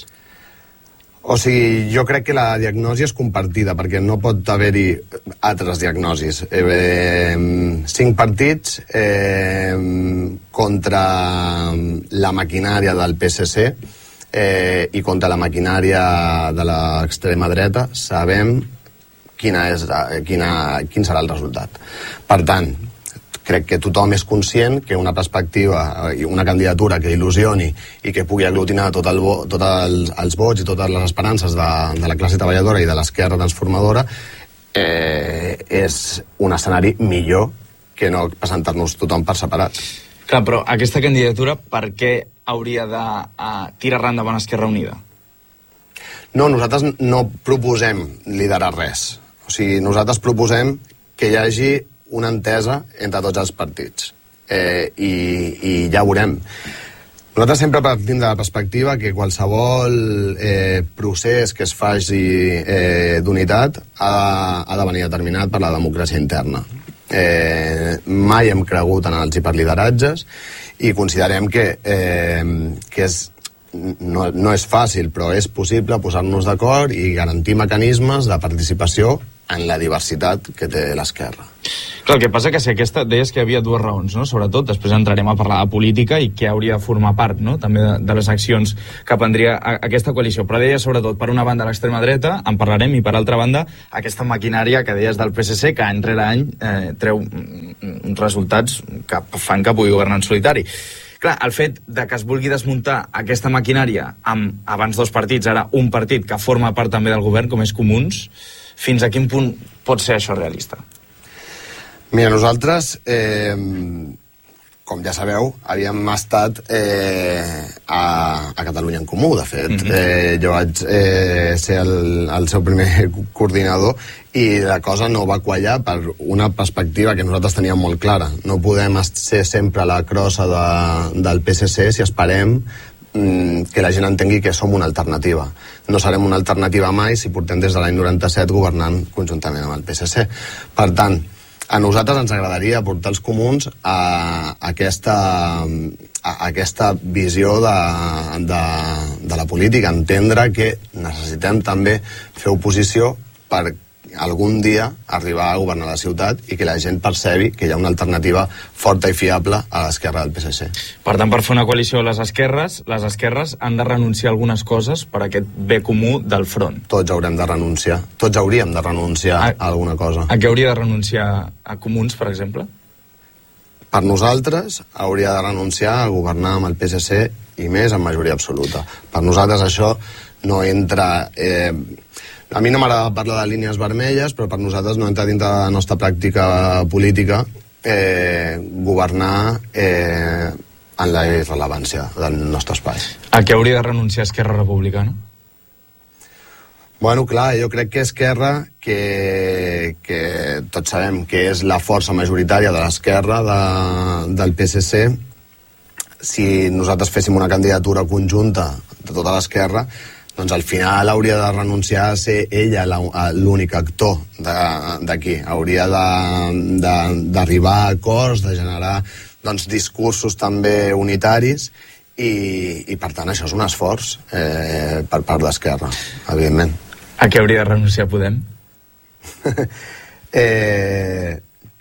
O sigui, jo crec que la diagnosi és compartida, perquè no pot haver-hi altres diagnosis. Eh, eh, cinc partits eh, contra la maquinària del P S C eh, i contra la maquinària de l'extrema dreta. Sabem quina és, quina, quin serà el resultat. Per tant, crec que tothom és conscient que una perspectiva i una candidatura que il·lusioni i que pugui aglutinar tot el vo, tot els, els vots i totes les esperances de, de la classe treballadora i de l'esquerra transformadora eh, és un escenari millor que no presentar-nos tothom per separat. Clar, però aquesta candidatura per què hauria de uh, tirar endavant Esquerra Unida? No, nosaltres no proposem liderar res. O sigui, nosaltres proposem que hi hagi una entesa entre tots els partits eh, i, i ja ho veurem. Nosaltres sempre partim de la perspectiva que qualsevol eh, procés que es faci eh, d'unitat ha, ha de venir determinat per la democràcia interna. Eh, mai hem cregut en els hiperlideratges i considerem que, eh, que és, no, no és fàcil, però és possible posar-nos d'acord i garantir mecanismes de participació en la diversitat que té l'esquerra. Clar, el que passa que si aquesta, deies que hi havia dues raons, no? Sobretot, després entrarem a parlar de política i què hauria de formar part, no? També de, de les accions que prendria a, aquesta coalició. Però deies sobretot, per una banda, l'extrema dreta, en parlarem, i per altra banda, aquesta maquinària que deies del P S C, que any rere any eh, treu uns resultats que fan que pugui governar en solitari. Clar, el fet de que es vulgui desmuntar aquesta maquinària amb abans dos partits, ara un partit que forma part també del govern, com és Comuns, fins a quin punt pot ser això realista? Mira, nosaltres, eh, com ja sabeu, havíem estat eh, a, a Catalunya en Comú, de fet. Mm-hmm. eh, jo vaig eh, ser el, el seu primer coordinador i la cosa no va quallar per una perspectiva que nosaltres teníem molt clara. No podem ser sempre la crossa de, del P S C si esperem que la gent entengui que som una alternativa. No serem una alternativa mai si portem des de l'any noranta-set governant conjuntament amb el P S C. Per tant, a nosaltres ens agradaria portar els comuns a aquesta, a aquesta visió de, de, de la política, entendre que necessitem també fer oposició per algun dia arribar a governar la ciutat i que la gent percebi que hi ha una alternativa forta i fiable a l'esquerra del P S C. Per tant, per fer una coalició a les esquerres, les esquerres han de renunciar a algunes coses per a aquest bé comú del front. Tots haurem de renunciar. Tots hauríem de renunciar a, a alguna cosa. A què hauria de renunciar a Comuns, per exemple? Per nosaltres, hauria de renunciar a governar amb el P S C i més en majoria absoluta. Per nosaltres això no entra... Eh, A mi no m'agrada parlar de línies vermelles, però per nosaltres no entra dintre de la nostra pràctica política eh, governar eh, en la irrellevància del nostre espai. A què hauria de renunciar Esquerra Republicana? Bueno, clar, jo crec que Esquerra, que, que tots sabem que és la força majoritària de l'esquerra de, del P S C, si nosaltres féssim una candidatura conjunta de tota l'esquerra, doncs al final hauria de renunciar a ser ella l'únic actor d'aquí. Hauria d'arribar a acords, de generar doncs, discursos també unitaris i, i per tant això és un esforç eh, per part d'Esquerra, evidentment. A què hauria de renunciar Podem? eh,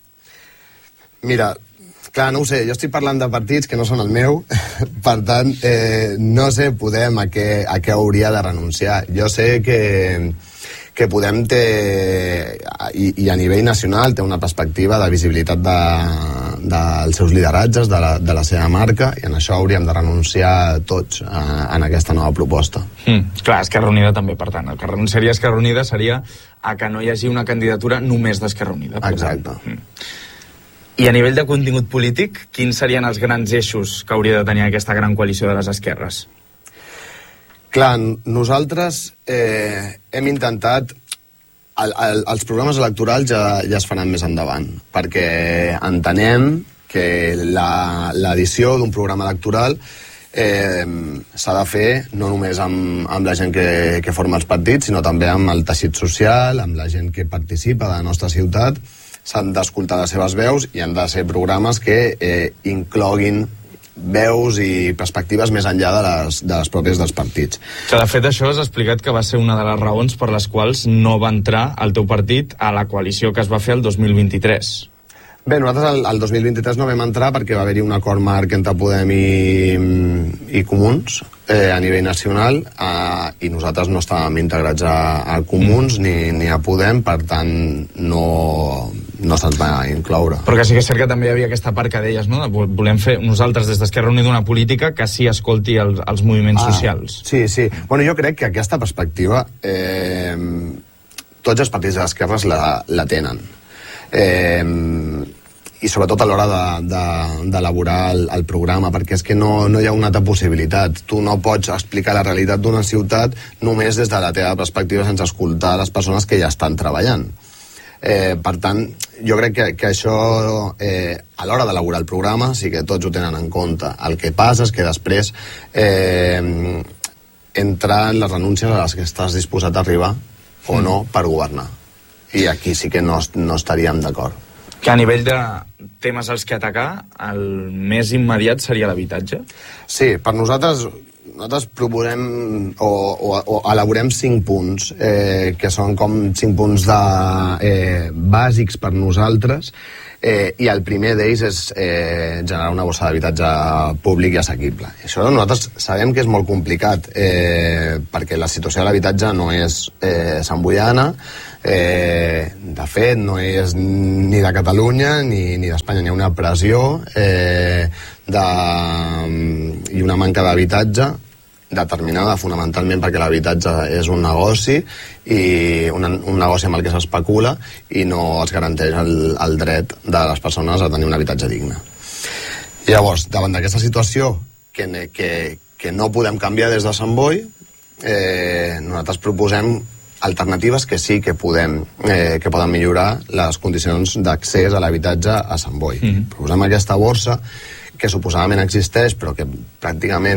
mira, clar, no ho sé, jo estic parlant de partits que no són el meu, per tant, eh, no sé Podem a què, a què hauria de renunciar. Jo sé que, que Podem té, i, i a nivell nacional, té una perspectiva de visibilitat de, dels seus lideratges, de la, de la seva marca, i en això hauríem de renunciar tots a, en aquesta nova proposta. Mm, clar, Esquerra Unida també, per tant. El que renunciaria Esquerra Unida seria a que no hi hagi una candidatura només d'Esquerra Unida. Exacte. Mm. I a nivell de contingut polític, quins serien els grans eixos que hauria de tenir aquesta gran coalició de les esquerres? Clar, nosaltres eh, hem intentat... El, el, els programes electorals ja, ja es faran més endavant, perquè entenem que l'edició d'un programa electoral eh, s'ha de fer no només amb, amb la gent que, que forma els partits, sinó també amb el teixit social, amb la gent que participa de la nostra ciutat. S'han d'escoltar les seves veus i han de ser programes que eh, incloguin veus i perspectives més enllà de les, de les pròpies dels partits. Que de fet això has explicat que va ser una de les raons per les quals no va entrar el teu partit a la coalició que es va fer el dos mil vint-i-tres. Bé, nosaltres el, el dos mil vint-i-tres no vam entrar perquè va haver-hi un acord marc entre Podem i, i Comuns eh, a nivell nacional eh, i nosaltres no estàvem integrats a, a Comuns mm. ni, ni a Podem, per tant no, no se'ns va incloure. Però que sí que és cert que també hi havia aquesta part que deies, no? Volem fer nosaltres des d'Esquerra Unida una política que sí escolti els, els moviments ah, socials. Sí, sí. Bueno, jo crec que aquesta perspectiva eh, tots els partits de l'esquerra la, la tenen. Eh, i sobretot a l'hora d'elaborar de, de, el, el programa, perquè és que no, no hi ha una altra possibilitat. Tu no pots explicar la realitat d'una ciutat només des de la teva perspectiva sense escoltar les persones que ja estan treballant. Eh, per tant, jo crec que, que això eh, a l'hora d'elaborar el programa sí que tots ho tenen en compte. El que passa és que després eh, entren les renúncies a les que estàs disposat a arribar o no per governar. I aquí sí que no, no estaríem d'acord. Que a nivell de temes als que atacar, el més immediat seria l'habitatge? Sí, per nosaltres, nosaltres proposem o, o, o elaborem cinc punts, eh, que són com cinc punts de, eh, bàsics per nosaltres, eh, i el primer d'ells és eh, generar una bossa d'habitatge públic i assequible. Això nosaltres sabem que és molt complicat, eh, perquè la situació de l'habitatge no és eh, samboiana. Eh, de fet, no és ni de Catalunya ni, ni d'Espanya. Hi ha una pressió eh, de, i una manca d'habitatge determinada fonamentalment perquè l'habitatge és un negoci i un, un negoci amb el que s'especula i no es garanteix el, el dret de les persones a tenir un habitatge digne. Llavors, davant d'aquesta situació que, que, que no podem canviar des de Sant Boi, eh, nosaltres proposem alternatives que sí que podem eh, que poden millorar les condicions d'accés a l'habitatge a Sant Boi. Mm-hmm. Proposem aquesta borsa que suposadament existeix però que pràcticament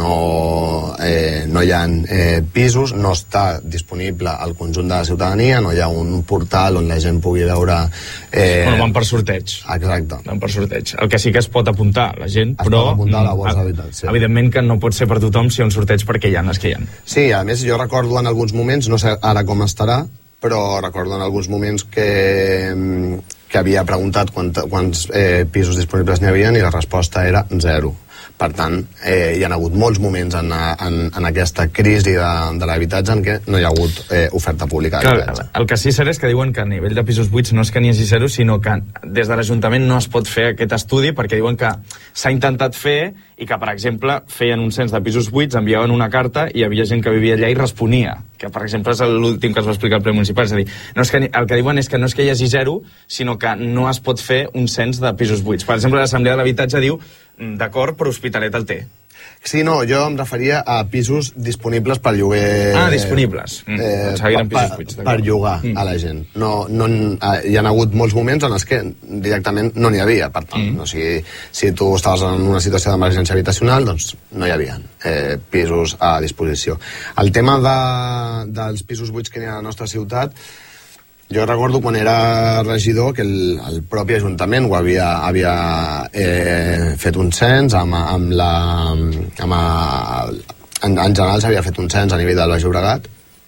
no, eh, no hi ha eh, pisos, no està disponible al conjunt de la ciutadania, no hi ha un portal on la gent pugui veure... Eh... Bueno, van per sorteig. Exacte. Van per sorteig. El que sí que es pot apuntar la gent, es però... Es pot apuntar a la borsa d'habitatge. Evidentment que no pot ser per tothom si hi ha un sorteig perquè hi ha els que hi ha. Sí, a més jo recordo en alguns moments, no sé ara com estarà, però recordo en alguns moments que, que havia preguntat quant, quants eh, pisos disponibles n'hi havia i la resposta era zero. Per tant, eh, hi ha hagut molts moments en, en, en aquesta crisi de, de l'habitatge en què no hi ha hagut eh, oferta pública d'habitatge. El que sí és cert és que diuen que a nivell de pisos buits no és que n'hi hagi zero, sinó que des de l'Ajuntament no es pot fer aquest estudi perquè diuen que s'ha intentat fer i que, per exemple, feien un cens de pisos buits, enviaven una carta i hi havia gent que vivia allà i responia, que, per exemple, és l'últim que es va explicar al ple municipal. És a dir, no és que, el que diuen és que no és que hi hagi zero, sinó que no es pot fer un cens de pisos buits. Per exemple, l'Assemblea de l'Habitatge diu d'acord, però Hospitalet el té. Sí, no, jo em referia a pisos disponibles per lloguer... Ah, disponibles. Mm. Eh, per, pisos buits, per llogar mm. a la gent. No, no, hi ha hagut molts moments en els que directament no n'hi havia. Per tant, mm. no, si, si tu estaves en una situació d'emergència habitacional, doncs no hi havia eh, pisos a disposició. El tema de, dels pisos buits que n'hi ha a la nostra ciutat, jo recordo quan era regidor que el, el propi Ajuntament ho havia, havia eh, fet un cens amb, amb la... Amb a, en, en general s'havia fet un cens a nivell del Baix Llobregat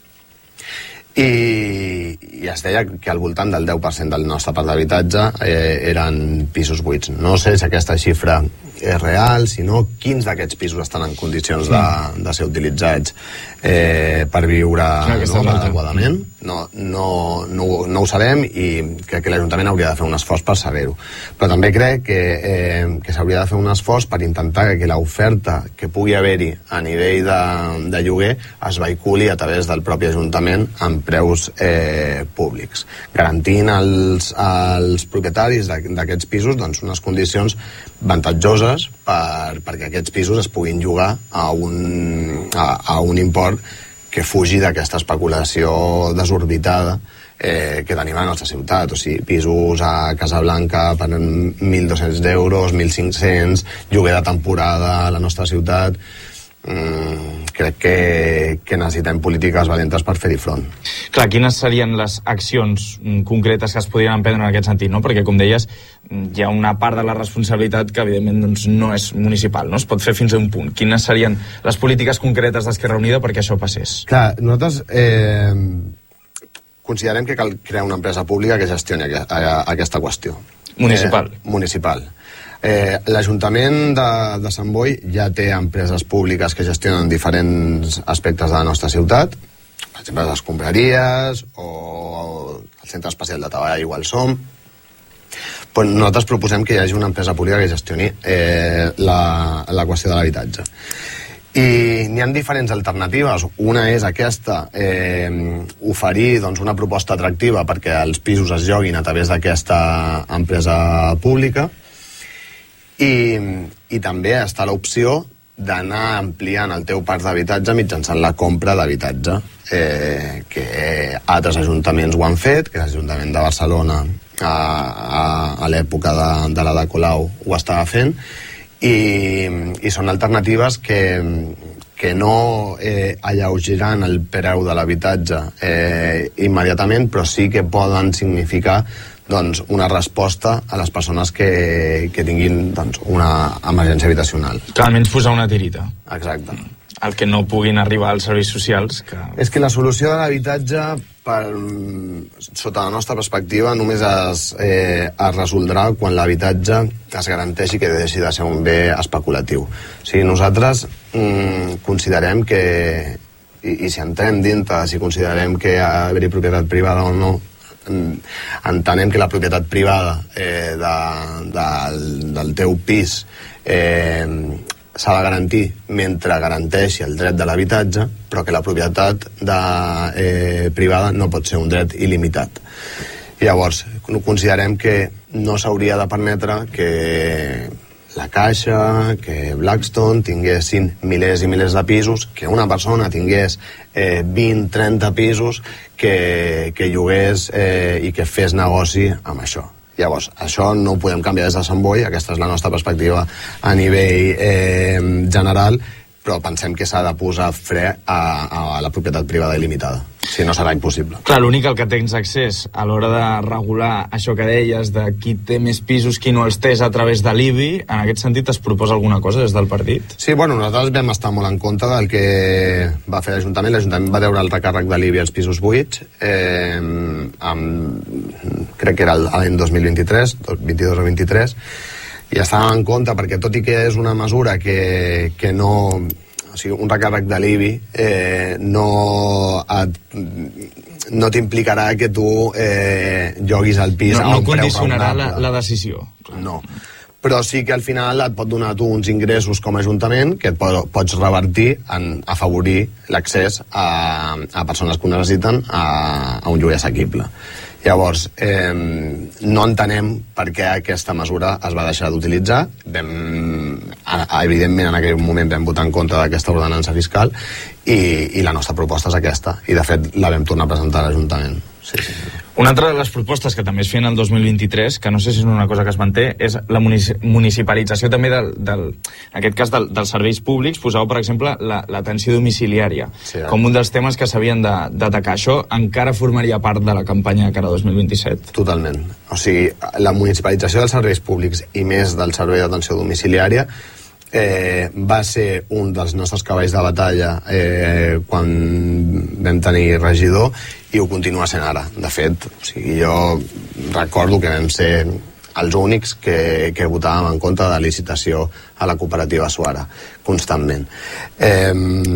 i, i es deia que al voltant del deu per cent del nostre parc d'habitatge eh, eren pisos buits. No sé si aquesta xifra és real, sinó quins d'aquests pisos estan en condicions de, de ser utilitzats eh, per viure no, adequadament. No, no, no, no ho sabem i crec que l'Ajuntament hauria de fer un esforç per saber-ho. Però també crec que, eh, que s'hauria de fer un esforç per intentar que l'oferta que pugui haver-hi a nivell de, de lloguer es vehiculi a través del propi Ajuntament amb preus eh, públics, garantint als, als propietaris d'aquests pisos doncs, unes condicions avantatjoses per, perquè aquests pisos es puguin llogar a un, a, a un import que fugi d'aquesta especulació desorbitada eh, que tenim a la nostra ciutat. O sigui, pisos a Casablanca per mil dos-cents euros, mil cinc-cents, lloguer de temporada a la nostra ciutat. Mm, crec que, que necessitem polítiques valentes per fer-hi front. Clar, quines serien les accions concretes que es podrien emprendre en aquest sentit, no? Perquè, com deies, hi ha una part de la responsabilitat que, evidentment, doncs, no és municipal, no? Es pot fer fins a un punt. Quines serien les polítiques concretes d'Esquerra Unida perquè això passés? Clar, nosaltres eh, considerem que cal crear una empresa pública que gestioni a, a, a aquesta qüestió. Municipal. Eh, municipal. Eh, L'Ajuntament de, de Sant Boi ja té empreses públiques que gestionen diferents aspectes de la nostra ciutat, per exemple les escombraries o el Centre Especial de Treball igual som. Però nosaltres proposem que hi hagi una empresa pública que gestioni eh, la, la qüestió de l'habitatge. I n'hi ha diferents alternatives. Una és aquesta, eh, oferir doncs, una proposta atractiva perquè els pisos es lloguin a través d'aquesta empresa pública. I, i també està l'opció d'anar ampliant el teu parc d'habitatge mitjançant la compra d'habitatge, eh, que altres ajuntaments ho han fet, que l'Ajuntament de Barcelona a, a, a l'època de, de la de Colau ho estava fent, i, i són alternatives que, que no eh, alleugiran el preu de l'habitatge eh, immediatament, però sí que poden significar doncs, una resposta a les persones que, que tinguin doncs, una emergència habitacional. Que almenys posar una tirita. Exacte. El que no puguin arribar als serveis socials. Que... És que la solució de l'habitatge, per, sota la nostra perspectiva, només es, eh, es resoldrà quan l'habitatge es garanteixi que deixi de ser un bé especulatiu. O sigui, nosaltres mm, considerem que, i, i si entrem dintre, si considerem que ha d'haver-hi propietat privada o no, entenem que la propietat privada eh, de, del, del teu pis eh, s'ha de garantir mentre garanteixi el dret de l'habitatge, però que la propietat de, eh, privada no pot ser un dret il·limitat. Llavors, considerem que no s'hauria de permetre que la Caixa, que Blackstone tinguessin milers i milers de pisos, que una persona tingués eh, vint, trenta pisos que, que llogués eh, i que fes negoci amb això. Llavors, això no ho podem canviar des de Sant Boi, aquesta és la nostra perspectiva a nivell eh, general, però pensem que s'ha de posar fre a, a la propietat privada il·limitada, si no serà impossible. Clar, l'únic al que tens accés a l'hora de regular això que deies de qui té més pisos, qui no els té a través de l'I B I, en aquest sentit es proposa alguna cosa des del partit? Sí, bueno, nosaltres vam estar molt en compte del que va fer l'Ajuntament. L'Ajuntament va treure el recàrrec de l'I B I als pisos buits, eh, amb, crec que era l'any dos mil vint-i-tres, vint-i-dos o vint-i-tres, i estàvem en compte perquè, tot i que és una mesura que, que no... O sigui, un recàrrec de l'I B I eh, no, et, no t'implicarà que tu eh, lloguis el pis no, a un no preu condicionarà la, raonable. la decisió. No. Però sí que al final et pot donar tu uns ingressos com a Ajuntament que et pot, pots revertir en afavorir l'accés a, a persones que ho necessiten a, a un lloguer assequible. Llavors, eh, no entenem per què aquesta mesura es va deixar d'utilitzar. Vam, evidentment, en aquell moment vam votar en contra d'aquesta ordenança fiscal i, i la nostra proposta és aquesta. I, de fet, la vam tornar a presentar a l'Ajuntament. Sí, sí, sí. Una altra de les propostes que també es feien el dos mil vint-i-tres, que no sé si és una cosa que es manté, és la municipalització també del, del, en aquest cas del, dels serveis públics. Poseu, per exemple, l'atenció la, domiciliària sí, eh? com un dels temes que s'havien d'atacar. Això encara formaria part de la campanya de cara a dos mil vint-i-set? Totalment. O sigui, la municipalització dels serveis públics i més del servei d'atenció domiciliària Eh, va ser un dels nostres cavalls de batalla eh, quan vam tenir regidor i ho continua sent ara. De fet, o sigui, jo recordo que vam ser els únics que, que votàvem en contra de licitació a la cooperativa Suara, constantment. Eh,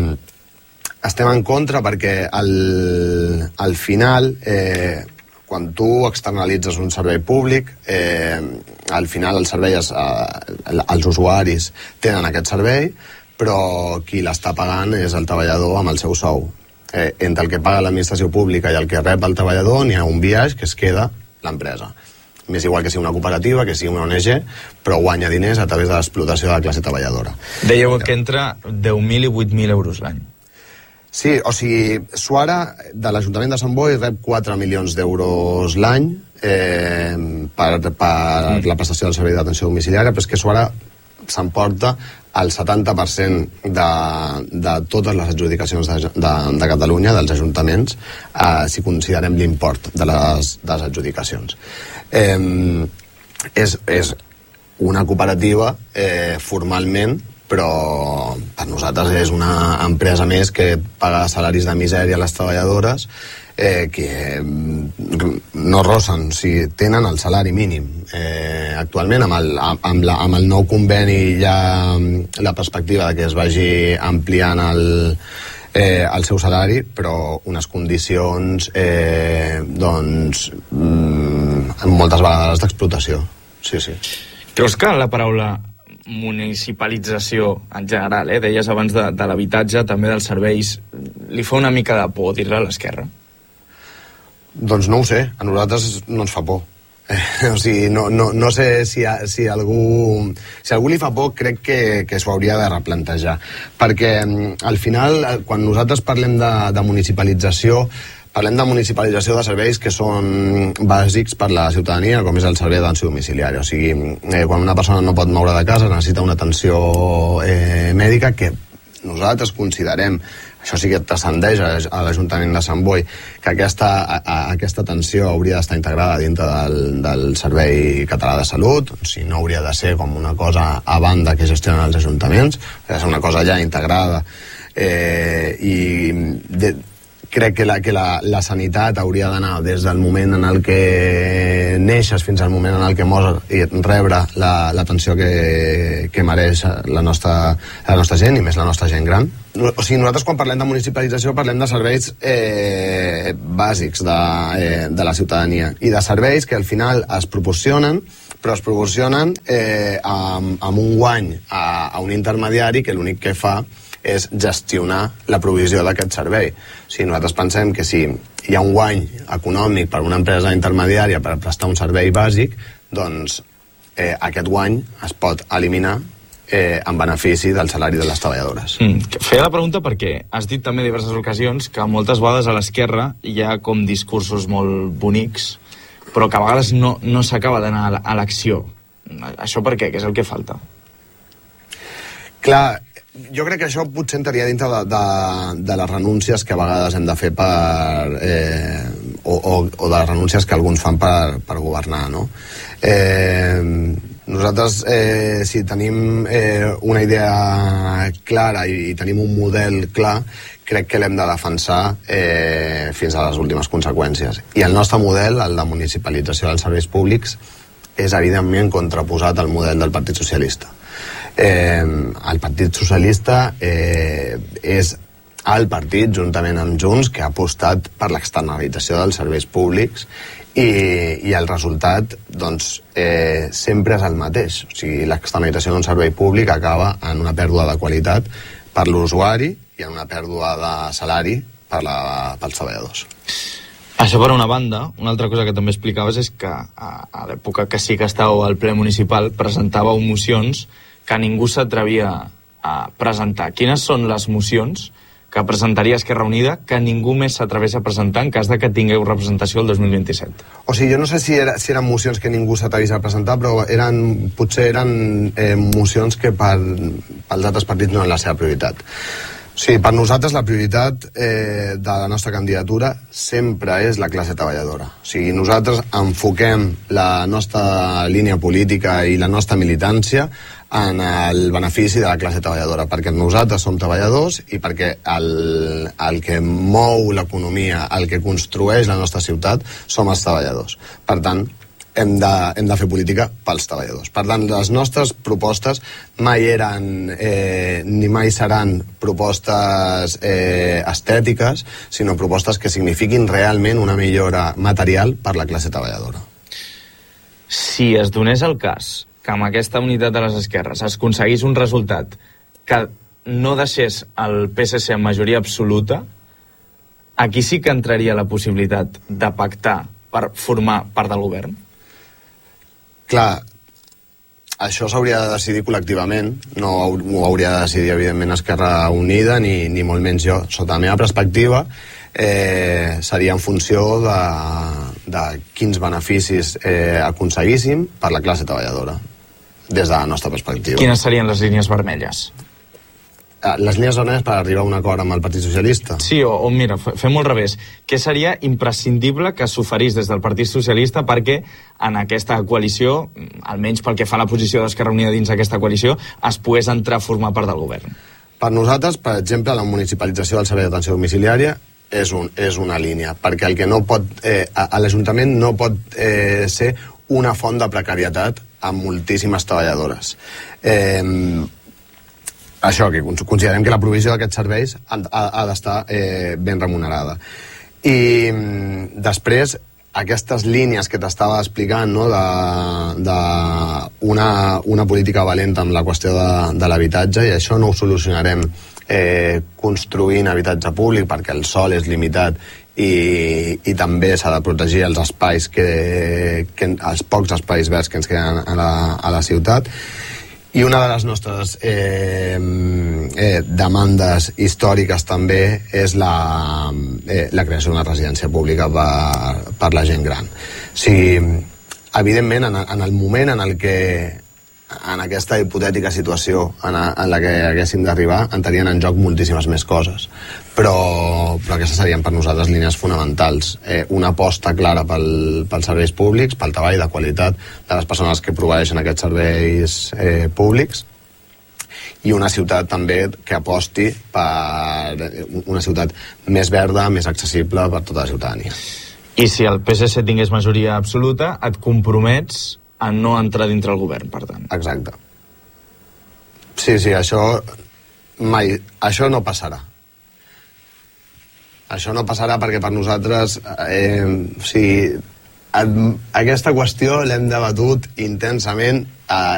estem en contra perquè al, al final... Eh, quan tu externalitzes un servei públic, eh, al final el servei és, eh, els usuaris tenen aquest servei, però qui l'està pagant és el treballador amb el seu sou. Eh, entre el que paga l'administració pública i el que rep el treballador n'hi ha un biaix que es queda l'empresa. M'és igual que sigui una cooperativa, que sigui una O N G, però guanya diners a través de l'explotació de la classe treballadora. Dèieu que entra deu mil i vuit mil euros l'any. Sí, o sigui, Suara, de l'Ajuntament de Sant Boi, rep quatre milions d'euros l'any eh, per, per mm. la prestació del servei d'atenció domiciliària, però és que Suara s'emporta el setanta per cent de, de totes les adjudicacions de, de, de Catalunya, dels ajuntaments, eh, si considerem l'import de, les, de les adjudicacions. Eh, és, és una cooperativa eh, formalment, però per nosaltres és una empresa més que paga salaris de misèria a les treballadores eh, que no rosen, o sigui, tenen el salari mínim. Eh, actualment, amb el, amb, la, amb el nou conveni hi ha la perspectiva de que es vagi ampliant el, eh, el seu salari, però unes condicions eh, doncs moltes vegades d'explotació. Sí, sí. Creus que la paraula municipalització en general, eh, deies abans de, de l'habitatge, també dels serveis, li fa una mica de por dir-la a l'esquerra? Doncs no ho sé, a nosaltres no ens fa por. Eh, o sigui, no, no, no sé si, si algú si algú li fa por, crec que, que s'ho hauria de replantejar, perquè al final, quan nosaltres parlem de, de municipalització, parlem de municipalització de serveis que són bàsics per la ciutadania, com és el servei d'atenció domiciliària. O sigui, eh, quan una persona no pot moure de casa, necessita una atenció eh, mèdica que nosaltres considerem això sí que transcendeix a l'Ajuntament de Sant Boi, que aquesta, a, a, aquesta atenció hauria d'estar integrada dintre del, del Servei Català de Salut, o sigui, no hauria de ser com una cosa a banda que gestionen els ajuntaments, hauria de ser una cosa ja integrada, eh, i de, crec que, la, que la, la sanitat hauria d'anar des del moment en el que neixes fins al moment en el que mors i rebre l'atenció la, que, que mereix la nostra, la nostra gent, i més la nostra gent gran. O sigui, nosaltres quan parlem de municipalització parlem de serveis eh, bàsics de, eh, de la ciutadania, i de serveis que al final es proporcionen, però es proporcionen eh, amb, amb un guany a, a un intermediari que l'únic que fa és gestionar la provisió d'aquest servei. O sigui, nosaltres pensem que si hi ha un guany econòmic per una empresa intermediària per prestar un servei bàsic, doncs eh, aquest guany es pot eliminar eh, en benefici del salari de les treballadores. Mm. Feia la pregunta perquè has dit també en diverses ocasions que moltes vegades a l'esquerra hi ha com discursos molt bonics, però que a vegades no, no s'acaba d'anar a l'acció. Això per què? Què és el que falta? Clar, jo crec que això potser entraria dintre de, de, de les renúncies que a vegades hem de fer per, eh, o, o, o de les renúncies que alguns fan per, per governar, no? Eh, nosaltres, eh, si tenim eh, una idea clara i, i tenim un model clar, crec que l'hem de defensar eh, fins a les últimes conseqüències. I el nostre model, el de municipalització dels serveis públics, és evidentment contraposat al model del Partit Socialista. Eh, el Partit Socialista eh, és el partit, juntament amb Junts, que ha apostat per l'externalització dels serveis públics, i, i el resultat doncs, eh, sempre és el mateix. O sigui, l'externalització d'un servei públic acaba en una pèrdua de qualitat per l'usuari i en una pèrdua de salari per la, pels treballadors. Això per una banda. Una altra cosa que també explicaves és que a, a l'època que sí que estàveu al ple municipal presentàveu mocions que ningú s'atrevia a presentar. Quines són les mocions que presentaria Esquerra Unida que ningú més s'atreveix a presentar en cas de que tingueu representació el dos mil vint-i-set? O sigui, jo no sé si, era, si eren mocions que ningú s'atrevís a presentar, però eren, potser eren eh, mocions que per, pels altres partits no eren la seva prioritat. O sigui, per nosaltres la prioritat eh, de la nostra candidatura sempre és la classe treballadora. O sigui, nosaltres enfoquem la nostra línia política i la nostra militància en el benefici de la classe treballadora, perquè nosaltres som treballadors i perquè el, el que mou l'economia, el que construeix la nostra ciutat, som els treballadors. Per tant, hem de, hem de fer política pels treballadors. Per tant, les nostres propostes mai eren eh, ni mai seran propostes eh, estètiques, sinó propostes que signifiquin realment una millora material per la classe treballadora. Si es donés el cas que amb aquesta unitat de les esquerres es aconseguís un resultat que no deixés el P S C en majoria absoluta, aquí sí que entraria la possibilitat de pactar per formar part del govern? Clar, això s'hauria de decidir col·lectivament, no ho hauria de decidir evidentment Esquerra Unida ni, ni molt menys jo. Sota la meva perspectiva eh, seria en funció de, de quins beneficis eh, aconseguíssim per la classe treballadora, des de la nostra perspectiva. Quines serien les línies vermelles? Les línies vermelles per arribar a un acord amb el Partit Socialista? Sí, o, o mira, fem-ho al revés. Què seria imprescindible que s'oferís des del Partit Socialista perquè en aquesta coalició, almenys pel que fa a la posició d'Esquerra Unida dins aquesta coalició, es pogués entrar a formar part del govern? Per nosaltres, per exemple, la municipalització del servei d'atenció domiciliària és, un, és una línia, perquè el que no pot, eh, a l'Ajuntament no pot eh, ser una font de precarietat amb moltíssimes treballadores. Eh, això, que considerem que la provisió d'aquests serveis ha, ha, ha d'estar eh, ben remunerada. I després, aquestes línies que t'estava explicant, no, de, de una, una política valenta amb la qüestió de, de l'habitatge, i això no ho solucionarem eh, construint habitatge públic, perquè el sòl és limitat i, i també s'ha de protegir els espais que, que, els pocs espais verds que ens queden a la, a la ciutat. I una de les nostres eh, eh, demandes històriques també és la, eh, la creació d'una residència pública per, per la gent gran. O sigui, evidentment, en, en el moment en el que en aquesta hipotètica situació en, a, en la que haguéssim d'arribar, entrarien en joc moltíssimes més coses. Però, però aquestes serien per nosaltres línies fonamentals. Eh, una aposta clara pel, pels serveis públics, pel treball de qualitat de les persones que proveeixen aquests serveis eh, públics, i una ciutat també que aposti per una ciutat més verda, més accessible per tota la ciutadania. I si el P S C tingués majoria absoluta, et compromets a no entrar dintre el govern, per tant. Exacte. Sí, sí, això mai, això no passarà. Això no passarà perquè per nosaltres eh, o sigui, aquesta qüestió l'hem debatut intensament, eh,